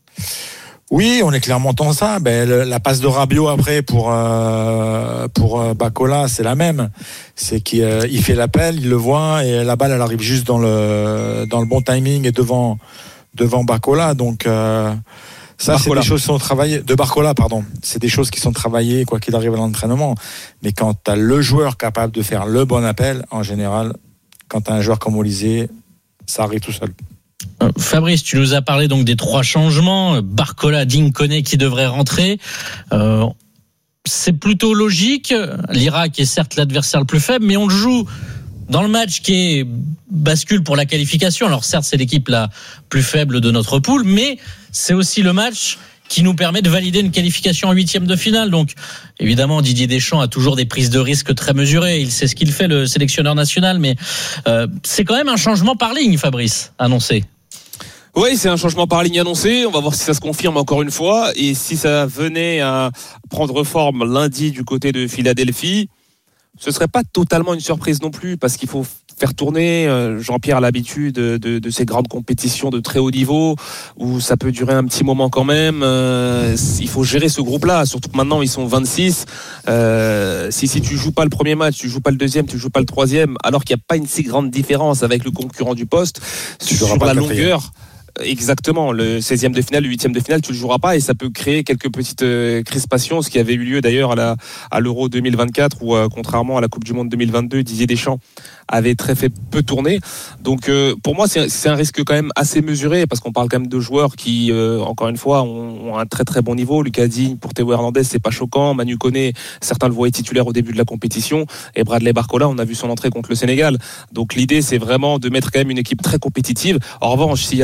Oui, on est clairement dans ça. Ben, le, la passe de Rabiot après pour euh, pour euh, Barcola, c'est la même. C'est qu'il euh, il fait l'appel, il le voit et la balle, elle arrive juste dans le dans le bon timing et devant devant Barcola. Donc euh, ça, Barcola. C'est des choses qui sont travaillées. De Barcola, pardon. C'est des choses qui sont travaillées, quoi qu'il arrive à l'entraînement. Mais quand tu as le joueur capable de faire le bon appel, en général, quand tu as un joueur comme Olise, ça arrive tout seul. Fabrice, tu nous as parlé donc des trois changements. Barcola, Digne, Koné qui devraient rentrer. Euh, c'est plutôt logique. L'Irak est certes l'adversaire le plus faible, mais on le joue dans le match qui est bascule pour la qualification. Alors certes, c'est l'équipe la plus faible de notre poule, mais c'est aussi le match qui nous permet de valider une qualification en huitième de finale. Donc, évidemment, Didier Deschamps a toujours des prises de risque très mesurées. Il sait ce qu'il fait, le sélectionneur national, mais euh, c'est quand même un changement par ligne, Fabrice, annoncé. Oui, c'est un changement par ligne annoncé. On va voir si ça se confirme encore une fois. Et si ça venait à prendre forme lundi du côté de Philadelphie, ce serait pas totalement une surprise non plus, parce qu'il faut faire tourner. Jean-Pierre a l'habitude de, de, de ces grandes compétitions de très haut niveau où ça peut durer un petit moment quand même. Euh, il faut gérer ce groupe-là, surtout que maintenant ils sont vingt-six. Euh, si, si tu joues pas le premier match, tu joues pas le deuxième, tu joues pas le troisième, alors qu'il n'y a pas une si grande différence avec le concurrent du poste, tu sur la longueur. Exactement, le seizième de finale, le huitième de finale, tu le joueras pas et ça peut créer quelques petites euh, crispations, ce qui avait eu lieu d'ailleurs à, la, à l'Euro deux mille vingt-quatre où euh, contrairement à la Coupe du Monde deux mille vingt-deux, Didier Deschamps avait très fait peu tourner. Donc euh, pour moi c'est, c'est un risque quand même assez mesuré parce qu'on parle quand même de joueurs qui euh, encore une fois ont, ont un très très bon niveau. Lucas Digne pour Théo Hernandez, c'est pas choquant. Manu Koné, certains le voyaient titulaire au début de la compétition et Bradley Barcola, on a vu son entrée contre le Sénégal. Donc l'idée c'est vraiment de mettre quand même une équipe très compétitive. En revanche, s'il y a deux trois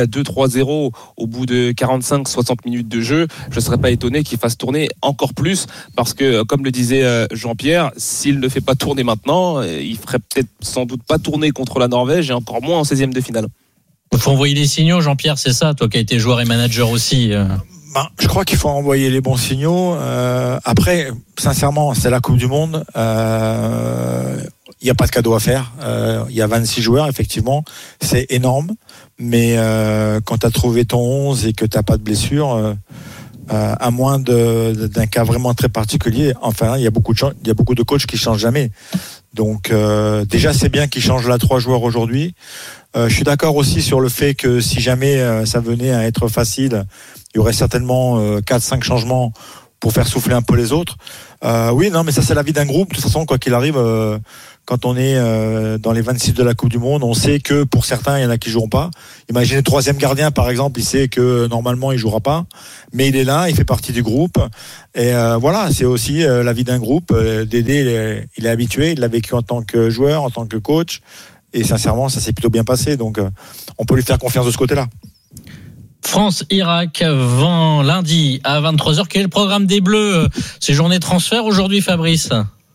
trois zéro au bout de quarante-cinq soixante minutes de jeu, je ne serais pas étonné qu'il fasse tourner encore plus, parce que, comme le disait Jean-Pierre, s'il ne fait pas tourner maintenant, il ferait peut-être sans doute pas tourner contre la Norvège et encore moins en seizième de finale. Il faut envoyer les signaux, Jean-Pierre, c'est ça, toi qui as été joueur et manager aussi. Ben, je crois qu'il faut envoyer les bons signaux. Euh, après, sincèrement, c'est la Coupe du Monde. Il euh, n'y a pas de cadeau à faire. Il euh, y a vingt-six joueurs, effectivement. C'est énorme. Mais euh, quand tu as trouvé ton onze et que tu n'as pas de blessure, euh, euh, à moins de, d'un cas vraiment très particulier, enfin, il y a beaucoup de, il y a beaucoup de coachs qui ne changent jamais. Donc, euh, déjà, c'est bien qu'ils changent là trois joueurs aujourd'hui. Euh, je suis d'accord aussi sur le fait que si jamais euh, ça venait à être facile, il y aurait certainement euh, quatre cinq changements pour faire souffler un peu les autres. Euh, oui, non, mais ça c'est la vie d'un groupe. De toute façon, quoi qu'il arrive, euh, quand on est euh, dans les vingt-six de la Coupe du Monde, on sait que pour certains, il y en a qui joueront pas. Imaginez le troisième gardien, par exemple, il sait que normalement il jouera pas, mais il est là, il fait partie du groupe. Et euh, voilà, c'est aussi euh, la vie d'un groupe. Euh, Dédé, il est, il est habitué, il l'a vécu en tant que joueur, en tant que coach. Et sincèrement, ça s'est plutôt bien passé. Donc, euh, on peut lui faire confiance de ce côté-là. France-Irak, lundi à vingt-trois heures. Quel est le programme des Bleus? C'est journée transfert aujourd'hui, Fabrice?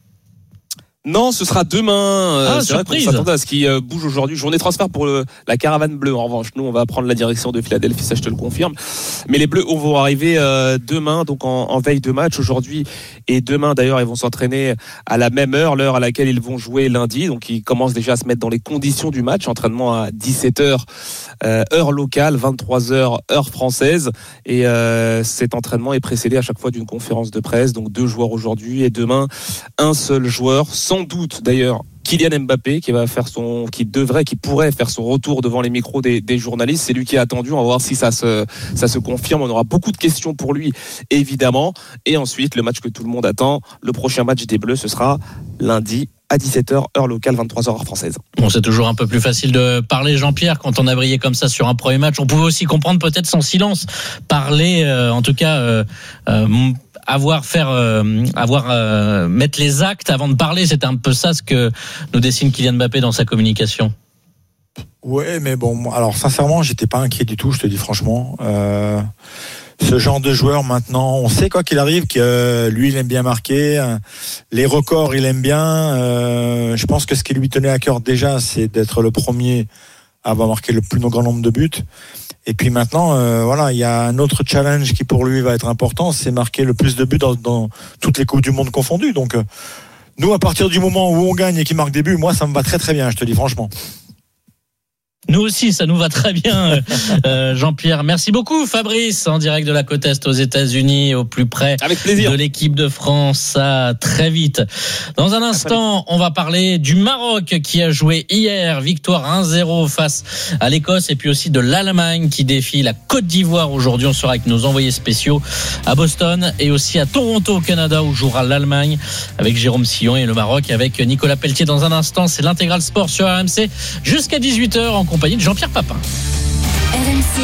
Non, ce sera demain. Ah, c'est surprise. vrai qu'on s'attendait à ce qui bouge aujourd'hui. Journée transfert pour le, la caravane bleue. En revanche, nous, on va prendre la direction de Philadelphie, ça je te le confirme. Mais les Bleus vont arriver euh, demain, donc en, en veille de match aujourd'hui et demain. D'ailleurs, ils vont s'entraîner à la même heure, l'heure à laquelle ils vont jouer lundi. Donc, ils commencent déjà à se mettre dans les conditions du match. Entraînement à dix-sept heures, euh, heure locale, vingt-trois heures, heure française. Et euh, cet entraînement est précédé à chaque fois d'une conférence de presse. Donc, deux joueurs aujourd'hui et demain, un seul joueur. Sans doute d'ailleurs Kylian Mbappé qui va faire son, qui devrait, qui pourrait faire son retour devant les micros des, des journalistes. C'est lui qui est attendu. On va voir si ça se, ça se confirme. On aura beaucoup de questions pour lui, évidemment. Et ensuite, le match que tout le monde attend, le prochain match des Bleus, ce sera lundi à dix-sept heures, heure locale, vingt-trois heures, heure française. Bon, c'est toujours un peu plus facile de parler, Jean-Pierre, quand on a brillé comme ça sur un premier match. On pouvait aussi comprendre peut-être son silence. Parler, euh, en tout cas, euh, euh, avoir faire euh, avoir euh, mettre les actes avant de parler, c'est un peu ça ce que nous dessine Kylian Mbappé dans sa communication. Ouais, mais bon, alors sincèrement, j'étais pas inquiet du tout, je te dis franchement. Euh, ce genre de joueur maintenant, on sait quoi qu'il arrive que euh, lui il aime bien marquer, les records il aime bien. Euh, je pense que ce qui lui tenait à cœur déjà, c'est d'être le premier à avoir marqué le plus grand nombre de buts. Et puis maintenant, euh, voilà, il y a un autre challenge qui pour lui va être important, c'est marquer le plus de buts dans, dans toutes les coupes du monde confondues. Donc, euh, nous, à partir du moment où on gagne et qu'il marque des buts, moi, ça me va très très bien, je te dis franchement. Nous aussi, ça nous va très bien, euh, Jean-Pierre. Merci beaucoup, Fabrice, en direct de la côte Est aux États-Unis, au plus près Avec plaisir. de l'équipe de France. À très vite. Dans un instant, on va parler du Maroc qui a joué hier, victoire un zéro face à l'Écosse, et puis aussi de l'Allemagne qui défie la Côte d'Ivoire aujourd'hui. On sera avec nos envoyés spéciaux à Boston et aussi à Toronto, au Canada, où jouera l'Allemagne avec Jérôme Sillon, et le Maroc avec Nicolas Pelletier. Dans un instant, c'est l'intégral sport sur R M C jusqu'à dix-huit heures en compagnie de Jean-Pierre Papin. R M C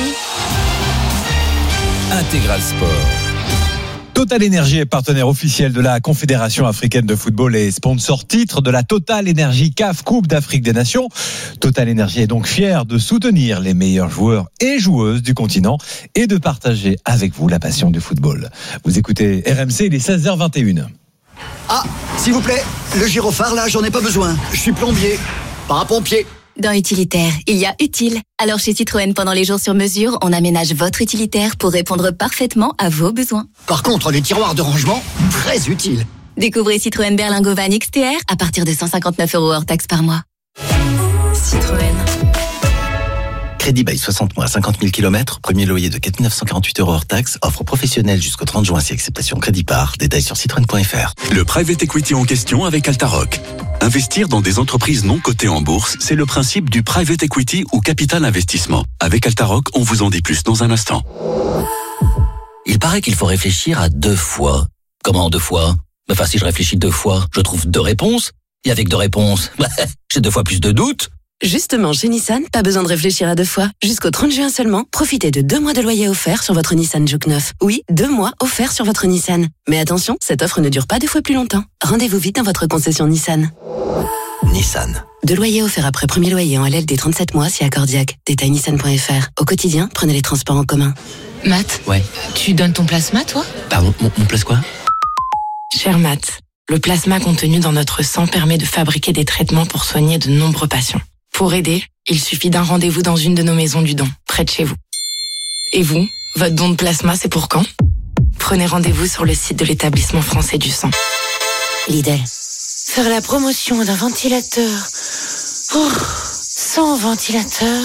Intégral Sport. Total Énergie est partenaire officiel de la Confédération africaine de football et sponsor titre de la Total Énergie C A F Coupe d'Afrique des Nations. Total Énergie est donc fier de soutenir les meilleurs joueurs et joueuses du continent et de partager avec vous la passion du football. Vous écoutez R M C, il est seize heures vingt et une. Ah, s'il vous plaît, le gyrophare là, j'en ai pas besoin. Je suis plombier, pas un pompier. Dans utilitaire, il y a utile. Alors chez Citroën, pendant les jours sur mesure, on aménage votre utilitaire pour répondre parfaitement à vos besoins. Par contre, les tiroirs de rangement, très utiles. Découvrez Citroën Berlingo Van X T R à partir de cent cinquante-neuf euros hors taxe par mois. Citroën. Crédit bail soixante mois, cinquante mille kilomètres, premier loyer de quatre mille neuf cent quarante-huit euros hors taxe, offre professionnelle jusqu'au trente juin si acceptation crédit par. Détails sur citroën point f r. Le private equity en question avec Altaroc. Investir dans des entreprises non cotées en bourse, c'est le principe du private equity ou capital investissement. Avec Altaroc, on vous en dit plus dans un instant. Il paraît qu'il faut réfléchir à deux fois. Comment deux fois? Enfin, si je réfléchis deux fois, je trouve deux réponses. Et avec deux réponses, j'ai deux fois plus de doutes. Justement, chez Nissan, pas besoin de réfléchir à deux fois. Jusqu'au trente juin seulement, profitez de deux mois de loyer offert sur votre Nissan Juke neuf. Oui, deux mois offerts sur votre Nissan. Mais attention, cette offre ne dure pas deux fois plus longtemps. Rendez-vous vite dans votre concession Nissan. Nissan. Deux loyers offerts après premier loyer en L L D trente-sept mois si accordiaque. Détail nissan point f r. Au quotidien, prenez les transports en commun. Matt, Ouais. tu donnes ton plasma, toi ? Pardon, mon, mon place quoi? Cher Matt, le plasma contenu dans notre sang permet de fabriquer des traitements pour soigner de nombreux patients. Pour aider, il suffit d'un rendez-vous dans une de nos maisons du don, près de chez vous. Et vous, votre don de plasma, c'est pour quand ? Prenez rendez-vous sur le site de l'établissement français du sang. Lidl. Faire la promotion d'un ventilateur. Oh, sans ventilateur.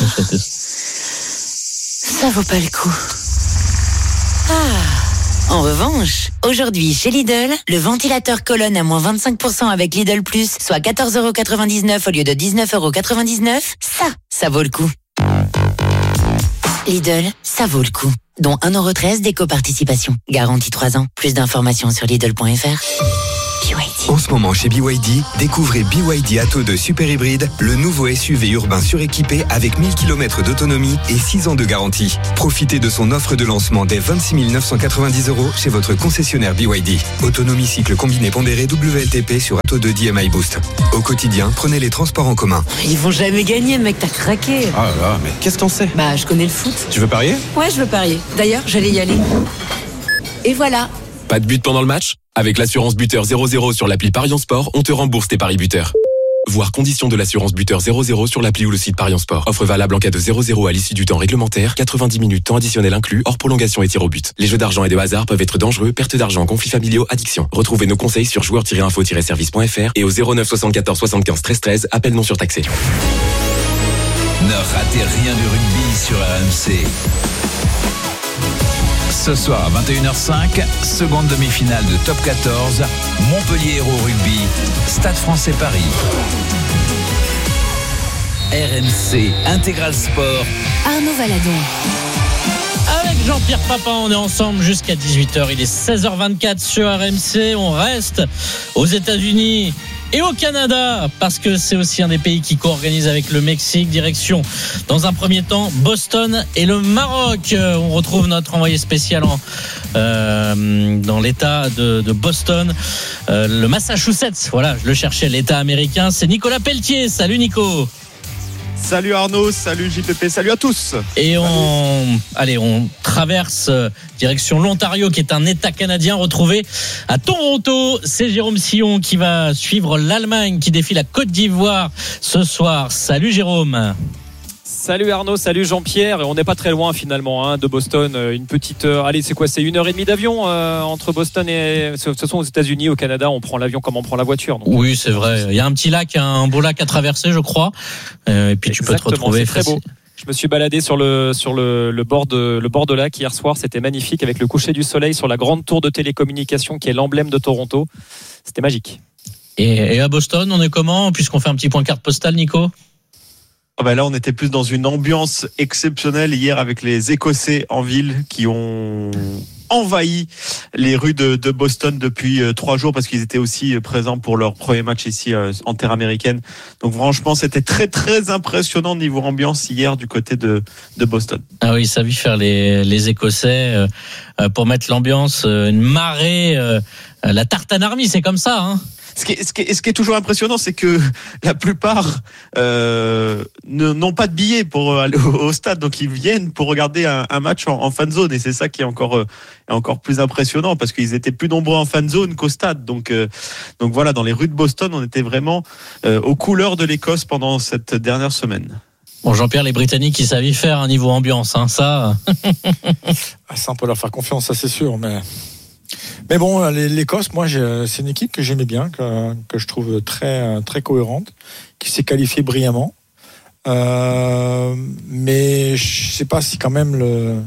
Ça vaut pas le coup. Ah. En revanche, aujourd'hui chez Lidl, le ventilateur colonne à moins vingt-cinq pour cent avec Lidl Plus, soit quatorze euros quatre-vingt-dix-neuf au lieu de dix-neuf euros quatre-vingt-dix-neuf. Ça, ça vaut le coup. Lidl, ça vaut le coup. Dont un euro treize d'éco-participation. Garantie trois ans. Plus d'informations sur Lidl point f r. En ce moment chez B Y D, découvrez B Y D Atto deux Super Hybride, le nouveau S U V urbain suréquipé avec mille kilomètres d'autonomie et six ans de garantie. Profitez de son offre de lancement dès vingt-six mille neuf cent quatre-vingt-dix euros chez votre concessionnaire B Y D. Autonomie cycle combiné pondéré W L T P sur Atto deux D M I Boost. Au quotidien, prenez les transports en commun. Ils vont jamais gagner, mec, t'as craqué. Ah là là, mais qu'est-ce qu'on sait? Bah, je connais le foot. Tu veux parier? Ouais, je veux parier. D'ailleurs, j'allais y aller. Et voilà. Pas de but pendant le match? Avec l'assurance buteur zéro zéro sur l'appli Parions Sport, on te rembourse tes paris buteurs. Voir conditions de l'assurance buteur zéro zéro sur l'appli ou le site Parions Sport. Offre valable en cas de zéro zéro à l'issue du temps réglementaire, quatre-vingt-dix minutes temps additionnel inclus, hors prolongation et tir au but. Les jeux d'argent et de hasard peuvent être dangereux, perte d'argent, conflits familiaux, addiction. Retrouvez nos conseils sur joueurs tiret info tiret service point f r et au zéro neuf soixante-quatorze soixante-quinze treize treize, appel non surtaxé. Ne ratez rien du rugby sur R M C. Ce soir à vingt et une heures cinq, seconde demi-finale de Top quatorze, Montpellier Hérault Rugby, Stade Français Paris. R M C Intégral Sport. Arnaud Valadon. Avec Jean-Pierre Papin, on est ensemble jusqu'à dix-huit heures. Il est seize heures vingt-quatre sur R M C. On reste aux États-Unis et au Canada, parce que c'est aussi un des pays qui co-organise avec le Mexique. Direction, dans un premier temps, Boston et le Maroc. On retrouve notre envoyé spécial en, euh, dans l'état de, de Boston, euh, le Massachusetts. Voilà, je le cherchais, l'état américain. C'est Nicolas Pelletier. Salut Nico. Salut Arnaud, salut J P P, salut à tous. Et on, allez, on traverse direction l'Ontario, qui est un État canadien retrouvé à Toronto. C'est Jérôme Sillon qui va suivre l'Allemagne qui défie la Côte d'Ivoire ce soir. Salut Jérôme. Salut Arnaud, salut Jean-Pierre. On n'est pas très loin finalement hein, de Boston. Une petite heure. Allez, c'est quoi? C'est une heure et demie d'avion euh, entre Boston et. De toute façon, aux États-Unis, au Canada, on prend l'avion comme on prend la voiture. Donc. Oui, c'est vrai. Il y a un petit lac, un beau lac à traverser, je crois. Euh, et puis Exactement, tu peux te retrouver. C'est très beau. Je me suis baladé sur le sur le, le bord de le bord de lac hier soir. C'était magnifique avec le coucher du soleil sur la grande tour de télécommunication qui est l'emblème de Toronto. C'était magique. Et, et à Boston, on est comment? Puisqu'on fait un petit point carte postale, Nico. Ah bah là, on était plus dans une ambiance exceptionnelle hier avec les Écossais en ville qui ont envahi les rues de, de Boston depuis euh, trois jours parce qu'ils étaient aussi présents pour leur premier match ici euh, en terre américaine. Donc franchement, c'était très très impressionnant niveau ambiance hier du côté de, de Boston. Ah oui, ça a vu faire les, les Écossais euh, pour mettre l'ambiance, euh, une marée, euh, la tartane army, c'est comme ça, hein. Ce qui, est, ce, qui est, ce qui est toujours impressionnant, c'est que la plupart euh, ne, n'ont pas de billets pour aller au, au stade, donc ils viennent pour regarder un, un match en, en fan zone, et c'est ça qui est encore, euh, est encore plus impressionnant parce qu'ils étaient plus nombreux en fan zone qu'au stade. Donc, euh, donc voilà, dans les rues de Boston, on était vraiment euh, aux couleurs de l'Écosse pendant cette dernière semaine. Bon, Jean-Pierre, les Britanniques, ils savent y faire un niveau ambiance, hein, ça. Ça, on peut leur faire confiance, ça c'est sûr, mais. Mais bon, l'Écosse, moi, c'est une équipe que j'aimais bien, que, que je trouve très, très cohérente, qui s'est qualifiée brillamment. Euh, mais je ne sais pas si quand même le,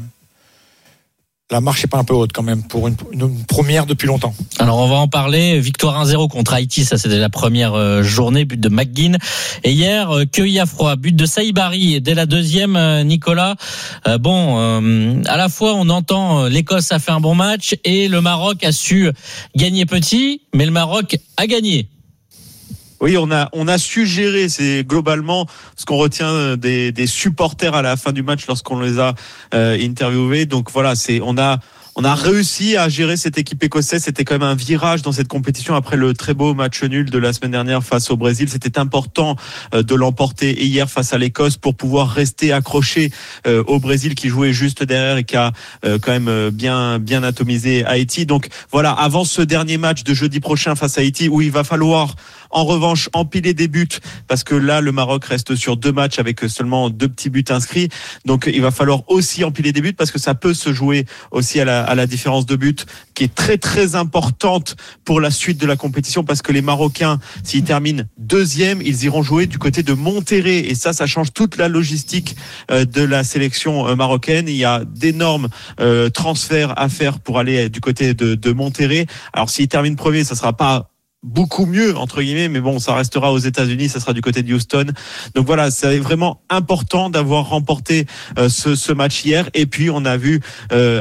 la marche n'est pas un peu haute quand même pour une, une première depuis longtemps. Alors on va en parler. Victoire un zéro contre Haïti, ça c'était la première journée, but de McGinn. Et hier, cueilli à froid, but de Saïbari. Dès la deuxième, Nicolas, euh, bon, euh, à la fois on entend l'Écosse a fait un bon match et le Maroc a su gagner petit, mais le Maroc a gagné. Oui, on a on a su gérer. C'est globalement ce qu'on retient des, des supporters à la fin du match lorsqu'on les a euh, interviewés. Donc voilà, c'est on a on a réussi à gérer cette équipe écossaise. C'était quand même un virage dans cette compétition après le très beau match nul de la semaine dernière face au Brésil. C'était important de l'emporter hier face à l'Écosse pour pouvoir rester accroché au Brésil qui jouait juste derrière et qui a quand même bien bien atomisé Haïti. Donc voilà, avant ce dernier match de jeudi prochain face à Haïti où il va falloir en revanche empiler des buts parce que là le Maroc reste sur deux matchs avec seulement deux petits buts inscrits. Donc il va falloir aussi empiler des buts parce que ça peut se jouer aussi à la, à la différence de but qui est très très importante pour la suite de la compétition parce que les Marocains, s'ils terminent deuxième, ils iront jouer du côté de Monterrey et ça, ça change toute la logistique de la sélection marocaine. Il y a d'énormes euh, transferts à faire pour aller du côté de, de Monterrey. Alors s'ils terminent premier, ça sera pas beaucoup mieux entre guillemets, mais bon, ça restera aux États-Unis, ça sera du côté de Houston. Donc voilà, c'est vraiment important d'avoir remporté euh, ce, ce match hier. Et puis on a vu euh,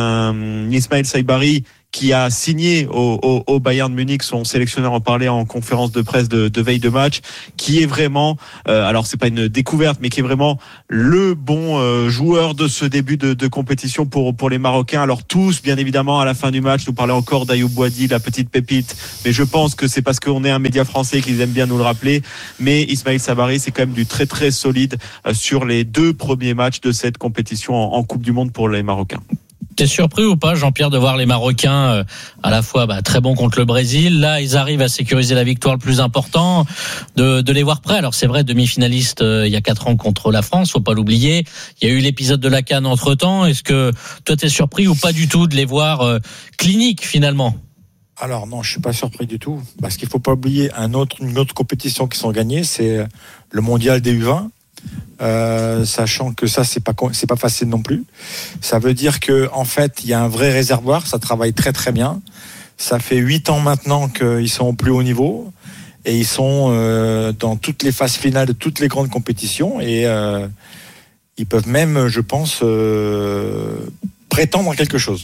un Ismaël Saibari qui a signé au, au, au Bayern Munich, son sélectionneur en parlait en conférence de presse de, de veille de match, qui est vraiment, euh, alors c'est pas une découverte, mais qui est vraiment le bon euh, joueur de ce début de, de compétition pour pour les Marocains. Alors tous, bien évidemment, à la fin du match, nous parlait encore d'Ayoub Boadi, la petite pépite, mais je pense que c'est parce qu'on est un média français qu'ils aiment bien nous le rappeler. Mais Ismaël Saibari, c'est quand même du très très solide euh, sur les deux premiers matchs de cette compétition en, en Coupe du Monde pour les Marocains. T'es surpris ou pas, Jean-Pierre, de voir les Marocains euh, à la fois bah, très bons contre le Brésil. Là, ils arrivent à sécuriser la victoire le plus important, de, de les voir prêts. Alors c'est vrai, demi-finaliste euh, il y a quatre ans contre la France, faut pas l'oublier. Il y a eu l'épisode de la CAN entre-temps. Est-ce que toi t'es surpris ou pas du tout de les voir euh, cliniques finalement ? Alors non, je suis pas surpris du tout, parce qu'il faut pas oublier un autre, une autre compétition qui sont gagnées, c'est le mondial des U vingt. Euh, sachant que ça c'est pas c'est pas facile non plus. Ça veut dire que en fait il y a un vrai réservoir, ça travaille très très bien. Ça fait huit ans maintenant qu'ils sont au plus haut niveau et ils sont euh, dans toutes les phases finales de toutes les grandes compétitions et euh, ils peuvent même, je pense, euh, prétendre à quelque chose.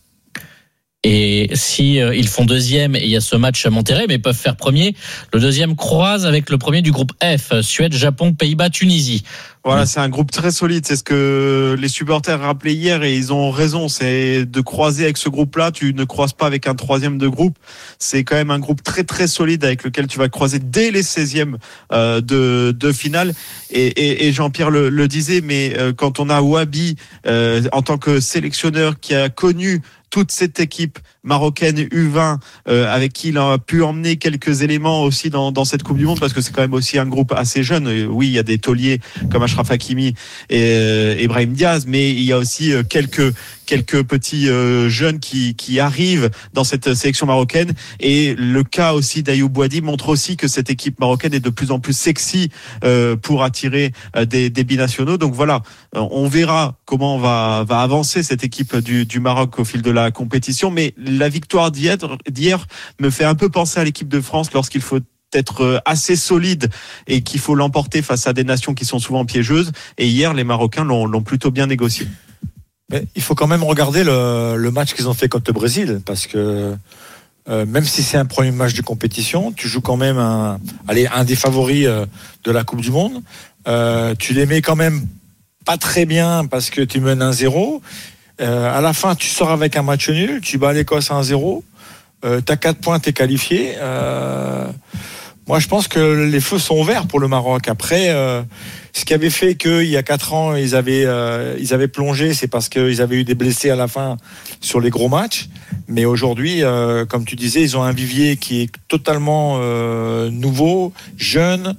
Et si euh, ils font deuxième et il y a ce match à Monterrey, mais ils peuvent faire premier. Le deuxième croise avec le premier du groupe F, Suède, Japon, Pays-Bas, Tunisie. Voilà, c'est un groupe très solide. C'est ce que les supporters rappelaient hier et ils ont raison. C'est de croiser avec ce groupe-là. Tu ne croises pas avec un troisième de groupe. C'est quand même un groupe très très solide avec lequel tu vas croiser dès les seizièmes euh, de, de finale. Et, et, et Jean-Pierre le, le disait, mais euh, quand on a Wabi euh, en tant que sélectionneur qui a connu toute cette équipe marocaine U vingt euh, avec qui il a pu emmener quelques éléments aussi dans, dans cette Coupe du Monde parce que c'est quand même aussi un groupe assez jeune. Et oui, il y a des tauliers comme Achraf Hakimi et euh, Ibrahim Diaz, mais il y a aussi euh, quelques quelques petits euh, jeunes qui qui arrivent dans cette sélection marocaine. Et le cas aussi d'Ayoub Boadi montre aussi que cette équipe marocaine est de plus en plus sexy euh, pour attirer euh, des, des binationaux. Donc voilà, on verra comment on va va avancer cette équipe du, du Maroc au fil de la compétition. Mais la victoire d'hier, d'hier me fait un peu penser à l'équipe de France lorsqu'il faut être assez solide et qu'il faut l'emporter face à des nations qui sont souvent piégeuses. Et hier, les Marocains l'ont, l'ont plutôt bien négocié. Mais il faut quand même regarder le, le match qu'ils ont fait contre le Brésil, parce que euh, même si c'est un premier match de compétition, tu joues quand même un, allez, un des favoris euh, de la Coupe du Monde. Euh, tu les mets quand même pas très bien parce que tu mènes un zéro. Euh, à la fin, tu sors avec un match nul, tu bats l'Écosse à un zéro. Euh, t'as quatre points, t'es qualifié. Euh, moi, je pense que les feux sont ouverts pour le Maroc. Après, euh, ce qui avait fait qu'il y a quatre ans, ils avaient, euh, ils avaient plongé, c'est parce qu'ils avaient eu des blessés à la fin sur les gros matchs. Mais aujourd'hui, euh, comme tu disais, ils ont un vivier qui est totalement euh, nouveau, jeune.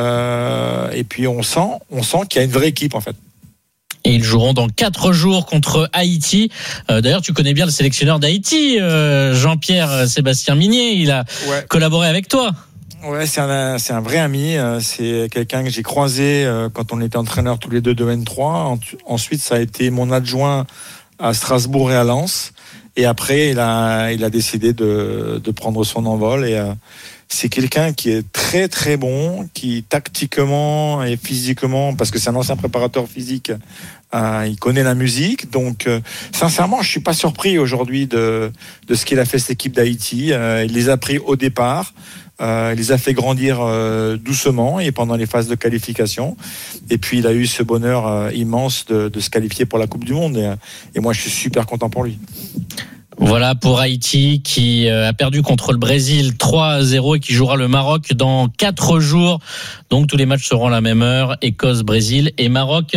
Euh, et puis, on sent, on sent qu'il y a une vraie équipe, en fait. Et ils joueront dans quatre jours contre Haïti. Euh, d'ailleurs, tu connais bien le sélectionneur d'Haïti, euh, Jean-Pierre Sébastien Minier. Il a ouais. collaboré avec toi. Ouais, c'est un, c'est un vrai ami. C'est quelqu'un que j'ai croisé quand on était entraîneurs tous les deux de N trois. Ensuite, ça a été mon adjoint à Strasbourg et à Lens. Et après, il a, il a décidé de, de prendre son envol. Et euh, c'est quelqu'un qui est très très bon, qui tactiquement et physiquement, parce que c'est un ancien préparateur physique, euh, il connaît la musique. Donc, euh, sincèrement, je suis pas surpris aujourd'hui de de ce qu'il a fait cette équipe d'Haïti. Euh, il les a pris au départ. Euh, il les a fait grandir euh, doucement et pendant les phases de qualification. Et puis il a eu ce bonheur euh, immense de, de se qualifier pour la Coupe du Monde. Et, et moi, je suis super content pour lui. Voilà pour Haïti qui a perdu contre le Brésil trois à zéro et qui jouera le Maroc dans quatre jours. Donc tous les matchs seront à la même heure. Écosse, Brésil et Maroc,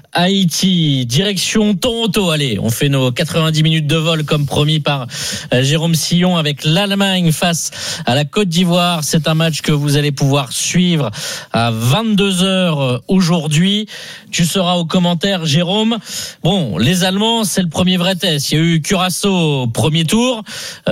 Haïti. Direction Toronto. Allez, on fait nos quatre-vingt-dix minutes de vol comme promis par Jérôme Sillon avec l'Allemagne face à la Côte d'Ivoire. C'est un match que vous allez pouvoir suivre à vingt-deux heures aujourd'hui. Tu seras aux commentaires, Jérôme. Bon, les Allemands, c'est le premier vrai test. Il y a eu Curaçao premier tour,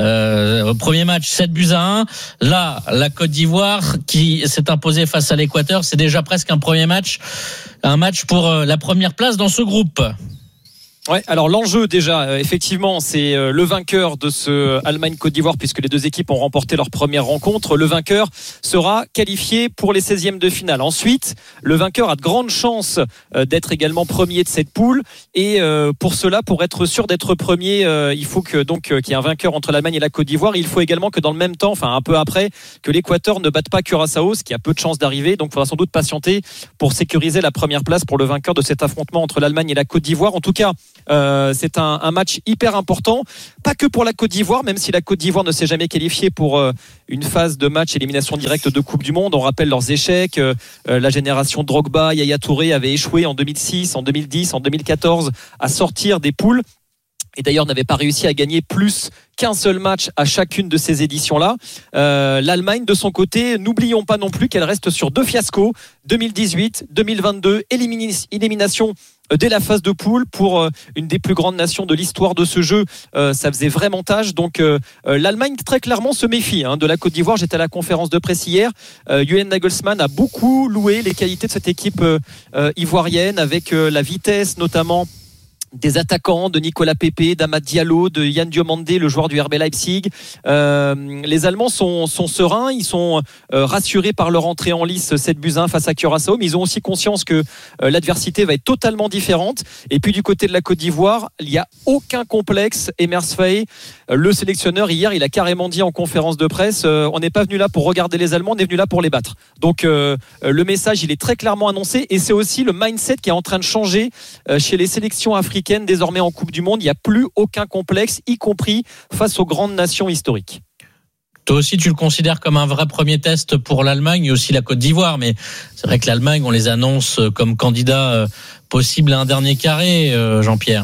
euh, premier match sept buts à un. Là, la Côte d'Ivoire qui s'est imposée face à l'Équateur, c'est déjà presque un premier match, un match pour la première place dans ce groupe. Ouais, alors l'enjeu déjà, euh, effectivement, c'est euh, le vainqueur de ce Allemagne-Côte d'Ivoire, puisque les deux équipes ont remporté leur première rencontre. Le vainqueur sera qualifié pour les seizièmes de finale. Ensuite, le vainqueur a de grandes chances euh, d'être également premier de cette poule. Et euh, pour cela, pour être sûr d'être premier, euh, il faut que donc euh, qu'il y ait un vainqueur entre l'Allemagne et la Côte d'Ivoire. Il faut également que dans le même temps, enfin un peu après, que l'Équateur ne batte pas Curaçao, ce qui a peu de chances d'arriver. Donc, il faudra sans doute patienter pour sécuriser la première place pour le vainqueur de cet affrontement entre l'Allemagne et la Côte d'Ivoire. En tout cas, Euh, c'est un, un match hyper important, pas que pour la Côte d'Ivoire, même si la Côte d'Ivoire ne s'est jamais qualifiée pour euh, une phase de match élimination directe de Coupe du Monde. On rappelle leurs échecs. Euh, la génération Drogba, Yaya Touré avait échoué en deux mille six, en deux mille dix, en deux mille quatorze à sortir des poules. Et d'ailleurs n'avait pas réussi à gagner plus qu'un seul match à chacune de ces éditions-là. Euh, L'Allemagne, de son côté, n'oublions pas non plus qu'elle reste sur deux fiascos, deux mille dix-huit, deux mille vingt-deux, élimina- élimination dès la phase de poule pour une des plus grandes nations de l'histoire de ce jeu. Euh, ça faisait vraiment tâche. Donc euh, l'Allemagne très clairement se méfie hein, de la Côte d'Ivoire. J'étais à la conférence de presse hier. Euh, Julian Nagelsmann a beaucoup loué les qualités de cette équipe euh, ivoirienne avec euh, la vitesse notamment des attaquants de Nicolas Pepe, d'Amad Diallo, de Yann Diomandé, le joueur du R B Leipzig. Euh, les Allemands sont, sont sereins, ils sont euh, rassurés par leur entrée en lice sept buts à un face à Curaçao, mais ils ont aussi conscience que euh, l'adversité va être totalement différente. Et puis du côté de la Côte d'Ivoire, il n'y a aucun complexe. Emers Faé, le sélectionneur, hier, il a carrément dit en conférence de presse, euh, on n'est pas venu là pour regarder les Allemands, on est venu là pour les battre. Donc euh, le message, il est très clairement annoncé, et c'est aussi le mindset qui est en train de changer euh, chez les sélections africaines. Désormais en Coupe du Monde, il n'y a plus aucun complexe, y compris face aux grandes nations historiques. Toi aussi, tu le considères comme un vrai premier test pour l'Allemagne et aussi la Côte d'Ivoire, mais c'est vrai que l'Allemagne, on les annonce comme candidat possible à un dernier carré, Jean-Pierre.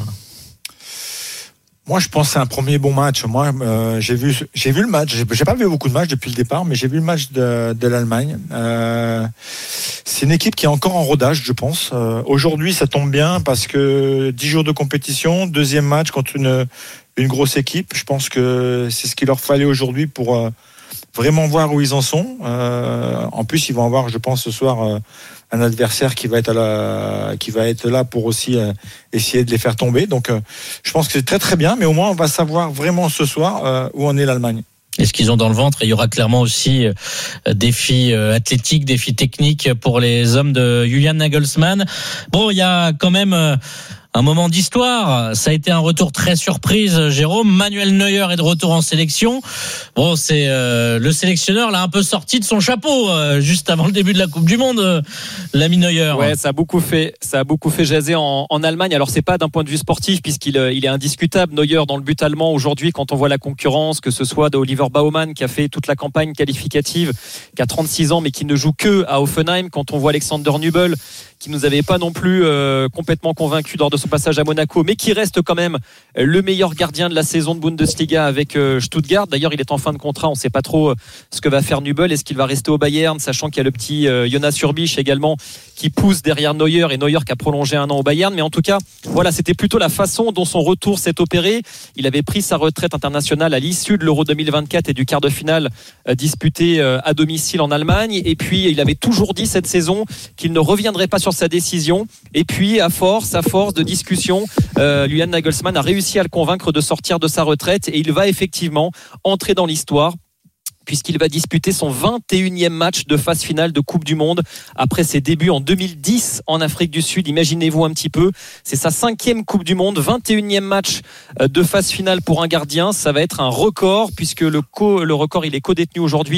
Moi, je pense que c'est un premier bon match. Moi, euh, j'ai vu, j'ai vu le match. J'ai, j'ai pas vu beaucoup de matchs depuis le départ, mais j'ai vu le match de, de l'Allemagne. Euh, c'est une équipe qui est encore en rodage, je pense. Euh, aujourd'hui, ça tombe bien parce que dix jours de compétition, deuxième match contre une une grosse équipe. Je pense que c'est ce qu'il leur fallait aujourd'hui pour euh, vraiment voir où ils en sont. Euh, en plus, ils vont avoir, je pense, ce soir. Euh, un adversaire qui va être à la, qui va être là pour aussi euh, essayer de les faire tomber. Donc, euh, je pense que c'est très très bien, mais au moins on va savoir vraiment ce soir euh, où en est l'Allemagne. Et ce qu'ils ont dans le ventre, et il y aura clairement aussi euh, défis euh, athlétiques, défis techniques pour les hommes de Julian Nagelsmann. Bon, il y a quand même euh, un moment d'histoire. Ça a été un retour très surprise, Jérôme. Manuel Neuer est de retour en sélection. Bon, c'est euh, le sélectionneur l'a un peu sorti de son chapeau euh, juste avant le début de la Coupe du Monde, euh, l'ami Neuer. Ouais, ça a beaucoup fait, ça a beaucoup fait jaser en, en Allemagne. Alors c'est pas d'un point de vue sportif puisqu'il il est indiscutable Neuer dans le but allemand aujourd'hui quand on voit la concurrence, que ce soit d'Oliver Baumann qui a fait toute la campagne qualificative, qui a trente-six ans mais qui ne joue que à Hoffenheim. Quand on voit Alexander Nübel qui nous avait pas non plus euh, complètement convaincu lors de son passage à Monaco, mais qui reste quand même le meilleur gardien de la saison de Bundesliga avec euh, Stuttgart. D'ailleurs, il est en fin de contrat. On ne sait pas trop euh, ce que va faire Nübel. Est-ce qu'il va rester au Bayern, sachant qu'il y a le petit euh, Jonas Urbich également qui pousse derrière Neuer, et Neuer qui a prolongé un an au Bayern. Mais en tout cas, voilà, c'était plutôt la façon dont son retour s'est opéré. Il avait pris sa retraite internationale à l'issue de l'Euro deux mille vingt-quatre et du quart de finale euh, disputé euh, à domicile en Allemagne. Et puis, il avait toujours dit cette saison qu'il ne reviendrait pas sur sa décision. Et puis, à force, à force de discussion, euh, Julian Nagelsmann a réussi à le convaincre de sortir de sa retraite, et il va effectivement entrer dans l'histoire puisqu'il va disputer son vingt et unième match de phase finale de Coupe du Monde après ses débuts en deux mille dix en Afrique du Sud. Imaginez-vous un petit peu, c'est sa cinquième Coupe du Monde, vingt et unième match de phase finale pour un gardien. Ça va être un record puisque le, co, le record il est co-détenu aujourd'hui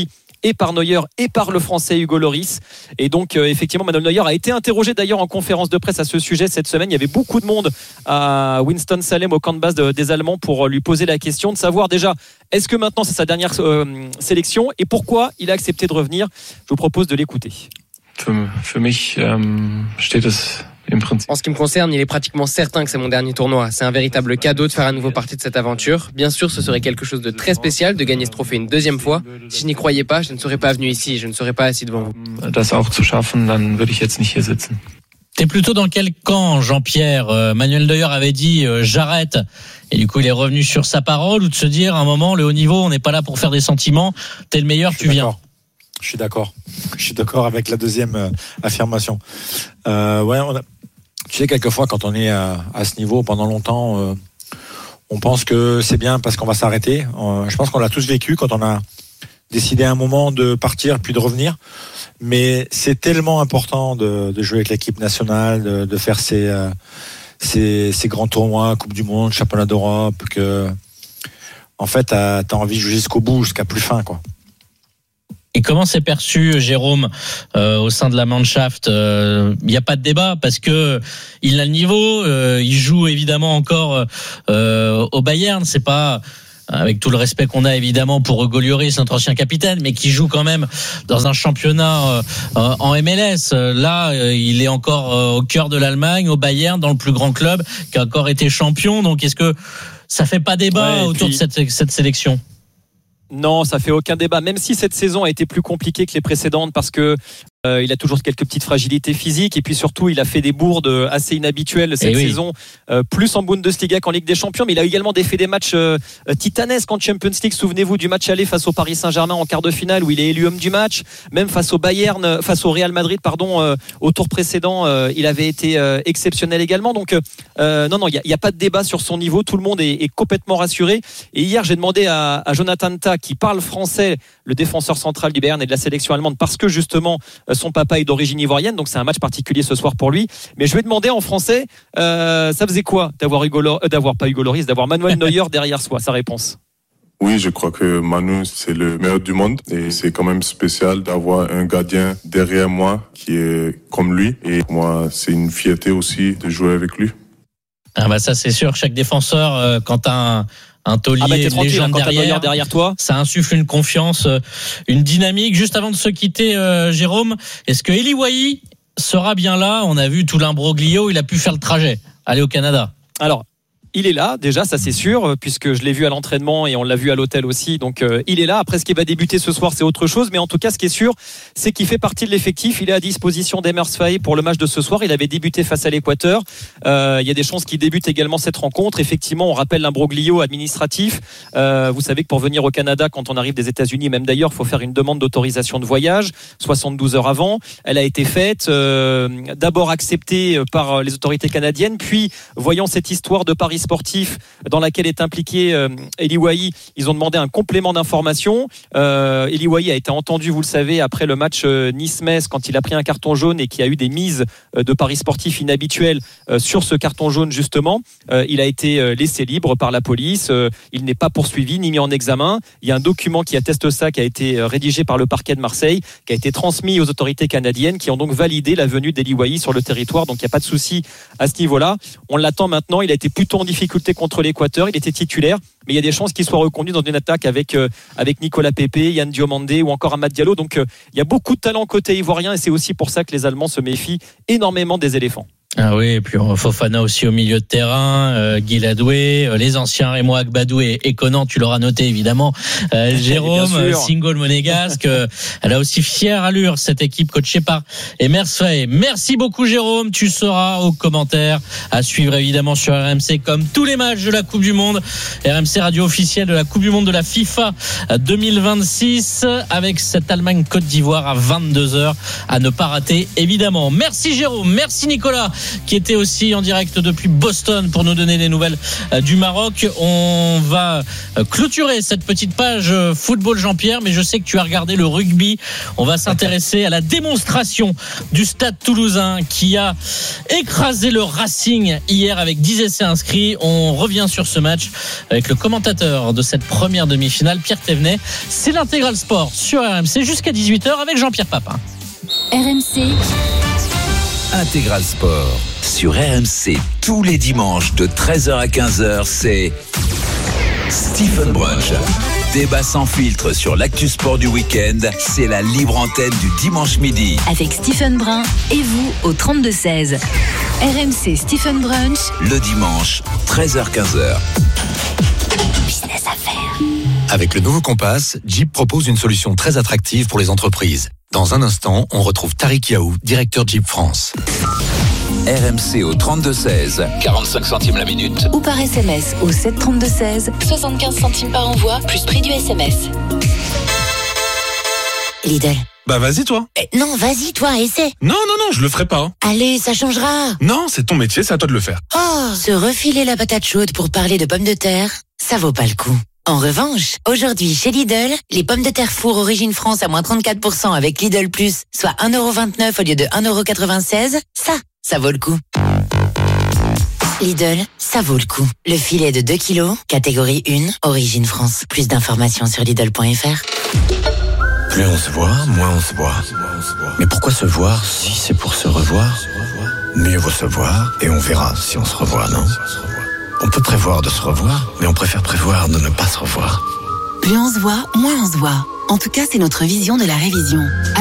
et par Neuer et par le Français Hugo Lloris. Et donc, euh, effectivement, Manuel Neuer a été interrogé d'ailleurs en conférence de presse à ce sujet cette semaine. Il y avait beaucoup de monde à Winston-Salem, au camp de base de, des Allemands, pour lui poser la question de savoir déjà, est-ce que maintenant c'est sa dernière euh, sélection et pourquoi il a accepté de revenir. Je vous propose de l'écouter. Für, für mich ähm, steht es im Prinzip. En ce qui me concerne, il est pratiquement certain que c'est mon dernier tournoi. C'est un véritable cadeau de faire à nouveau partie de cette aventure. Bien sûr, ce serait quelque chose de très spécial de gagner ce trophée une deuxième fois. Si je n'y croyais pas, je ne serais pas venu ici, je ne serais pas assis devant vous. Das auch zu schaffen, dann würde ich jetzt nicht hier sitzen. T'es plutôt dans quel camp, Jean-Pierre? euh, Manuel Neuer avait dit euh, j'arrête, et du coup il est revenu sur sa parole, ou de se dire à un moment le haut niveau, on n'est pas là pour faire des sentiments, t'es le meilleur, tu viens. Je suis d'accord. Je suis d'accord avec la deuxième euh, affirmation. Euh, ouais, on a... Tu sais, quelquefois, quand on est à, à ce niveau pendant longtemps, euh, on pense que c'est bien parce qu'on va s'arrêter. Euh, je pense qu'on l'a tous vécu quand on a décidé à un moment de partir puis de revenir. Mais c'est tellement important de, de jouer avec l'équipe nationale, de, de faire ces, euh, ces, ces grands tournois, Coupe du Monde, Championnat d'Europe, que, en fait, t'as, t'as envie de jouer jusqu'au bout, jusqu'à plus fin, quoi. Et comment c'est perçu, Jérôme, euh, au sein de la Mannschaft? Il euh, n'y a pas de débat parce que il a le niveau, euh, il joue évidemment encore euh, au Bayern. C'est pas, avec tout le respect qu'on a évidemment pour Hugo Lloris, notre ancien capitaine, mais qui joue quand même dans un championnat euh, en M L S. Là, euh, il est encore euh, au cœur de l'Allemagne, au Bayern, dans le plus grand club, qui a encore été champion. Donc, est-ce que ça fait pas débat ouais, autour puis... de cette, cette sélection? Non, ça fait aucun débat, même si cette saison a été plus compliquée que les précédentes parce que euh, il a toujours quelques petites fragilités physiques et puis surtout il a fait des bourdes assez inhabituelles cette oui. saison, euh, plus en Bundesliga qu'en Ligue des Champions, mais il a également fait des matchs euh, titanesques en Champions League. Souvenez-vous du match aller face au Paris Saint-Germain en quart de finale où il est élu homme du match, même face au Bayern, face au Real Madrid, pardon, euh, au tour précédent, euh, il avait été euh, exceptionnel également. Donc euh, non, non, il n'y a, a pas de débat sur son niveau, tout le monde est, est complètement rassuré. Et hier, j'ai demandé à, à Jonathan Tah, qui parle français, le défenseur central du Bayern et de la sélection allemande, parce que justement son papa est d'origine ivoirienne, donc c'est un match particulier ce soir pour lui. Mais je lui ai demandé en français, euh, ça faisait quoi d'avoir Hugo, euh, d'avoir pas Hugo Lloris, d'avoir Manuel Neuer derrière soi. Sa réponse. Oui, je crois que Manu, c'est le meilleur du monde et c'est quand même spécial d'avoir un gardien derrière moi qui est comme lui. Et moi, c'est une fierté aussi de jouer avec lui. Ah bah ça c'est sûr, chaque défenseur, euh, quand t'as un un taulier ah bah légende derrière, derrière toi, ça insuffle une confiance, une dynamique. Juste avant de se quitter, euh, Jérôme, est-ce que Eli Wahi sera bien là? On a vu tout l'imbroglio, il a pu faire le trajet, aller au Canada. Alors, il est là, déjà, ça c'est sûr, puisque je l'ai vu à l'entraînement et on l'a vu à l'hôtel aussi. Donc, euh, il est là. Après, ce qui va débuter ce soir, c'est autre chose. Mais en tout cas, ce qui est sûr, c'est qu'il fait partie de l'effectif. Il est à disposition d'Emers Faé pour le match de ce soir. Il avait débuté face à l'Équateur. Euh, il y a des chances qu'il débute également cette rencontre. Effectivement, on rappelle l'imbroglio administratif. Euh, vous savez que pour venir au Canada, quand on arrive des États-Unis, même d'ailleurs, il faut faire une demande d'autorisation de voyage, soixante-douze heures avant. Elle a été faite, euh, d'abord acceptée par les autorités canadiennes, puis, voyant cette histoire de Paris sportif dans laquelle est impliqué euh, Eli Wahi, ils ont demandé un complément d'information. Euh, Eli Wahi a été entendu, vous le savez, après le match euh, Nice-Metz, quand il a pris un carton jaune et qu'il y a eu des mises euh, de paris sportifs inhabituelles euh, sur ce carton jaune justement. Euh, il a été euh, laissé libre par la police. Euh, il n'est pas poursuivi ni mis en examen. Il y a un document qui atteste ça, qui a été euh, rédigé par le parquet de Marseille, qui a été transmis aux autorités canadiennes, qui ont donc validé la venue d'Eli Wahi sur le territoire. Donc il n'y a pas de souci à ce niveau-là. On l'attend maintenant. Il a été plutôt en difficulté contre l'Équateur, il était titulaire, mais il y a des chances qu'il soit reconduit dans une attaque avec euh, avec Nicolas Pepe, Yann Diomandé ou encore Amad Diallo. Donc euh, il y a beaucoup de talent côté ivoirien et c'est aussi pour ça que les Allemands se méfient énormément des éléphants. Ah oui, et puis Fofana aussi au milieu de terrain, euh, Guy Ladoué, euh, les anciens Remo Agbadou et, et Conan, tu l'auras noté évidemment. Euh, Jérôme, Single monégasque, euh, elle a aussi fière allure cette équipe coachée par Emers Faé. Merci beaucoup Jérôme, tu seras aux commentaires à suivre évidemment sur R M C comme tous les matchs de la Coupe du Monde. R M C radio officielle de la Coupe du Monde de la FIFA deux mille vingt-six avec cette Allemagne Côte d'Ivoire à vingt-deux heures à ne pas rater évidemment. Merci Jérôme, merci Nicolas. qui était aussi en direct depuis Boston pour nous donner des nouvelles du Maroc. On va clôturer cette petite page football Jean-Pierre, mais je sais que tu as regardé le rugby. On va s'intéresser à la démonstration du Stade Toulousain qui a écrasé le Racing hier avec dix essais inscrits. On revient sur ce match avec le commentateur de cette première demi-finale, Pierre Thévenet. C'est l'intégral sport sur R M C jusqu'à dix-huit heures avec Jean-Pierre Papin. R M C Intégral Sport sur R M C tous les dimanches de treize heures à quinze heures, c'est Stephen Brunch. Débat sans filtre sur l'actu sport du week-end, c'est la libre antenne du dimanche midi. avec Stephen Brun et vous au trente-deux seize. R M C Stephen Brunch. Le dimanche, treize heures quinze heures. Business à faire. Avec le nouveau Compass, Jeep propose une solution très attractive pour les entreprises. Dans un instant, on retrouve Tariq Yaou, directeur Jeep France. R M C au trente-deux seize, quarante-cinq centimes la minute. Ou par S M S au sept trente-deux seize, soixante-quinze centimes par envoi, plus prix du S M S. Lidl. Bah vas-y toi. Eh, non, vas-y toi, essaie. Non, non, non, je le ferai pas. Allez, ça changera. Non, c'est ton métier, c'est à toi de le faire. Oh, se refiler la patate chaude pour parler de pommes de terre, ça vaut pas le coup. En revanche, aujourd'hui chez Lidl, les pommes de terre four origine France à moins trente-quatre pour cent avec Lidl Plus, soit un euro vingt-neuf au lieu de un euro quatre-vingt-seize, ça, ça vaut le coup. Lidl, ça vaut le coup. Le filet de deux kilos, catégorie un, origine France. Plus d'informations sur Lidl point F R. Plus on se voit, moins on se voit. Mais pourquoi se voir si c'est pour se revoir? Mieux vaut se voir et on verra si on se revoit, non? On peut prévoir de se revoir, mais on préfère prévoir de ne pas se revoir. Plus on se voit, moins on se voit. En tout cas, c'est notre vision de la révision.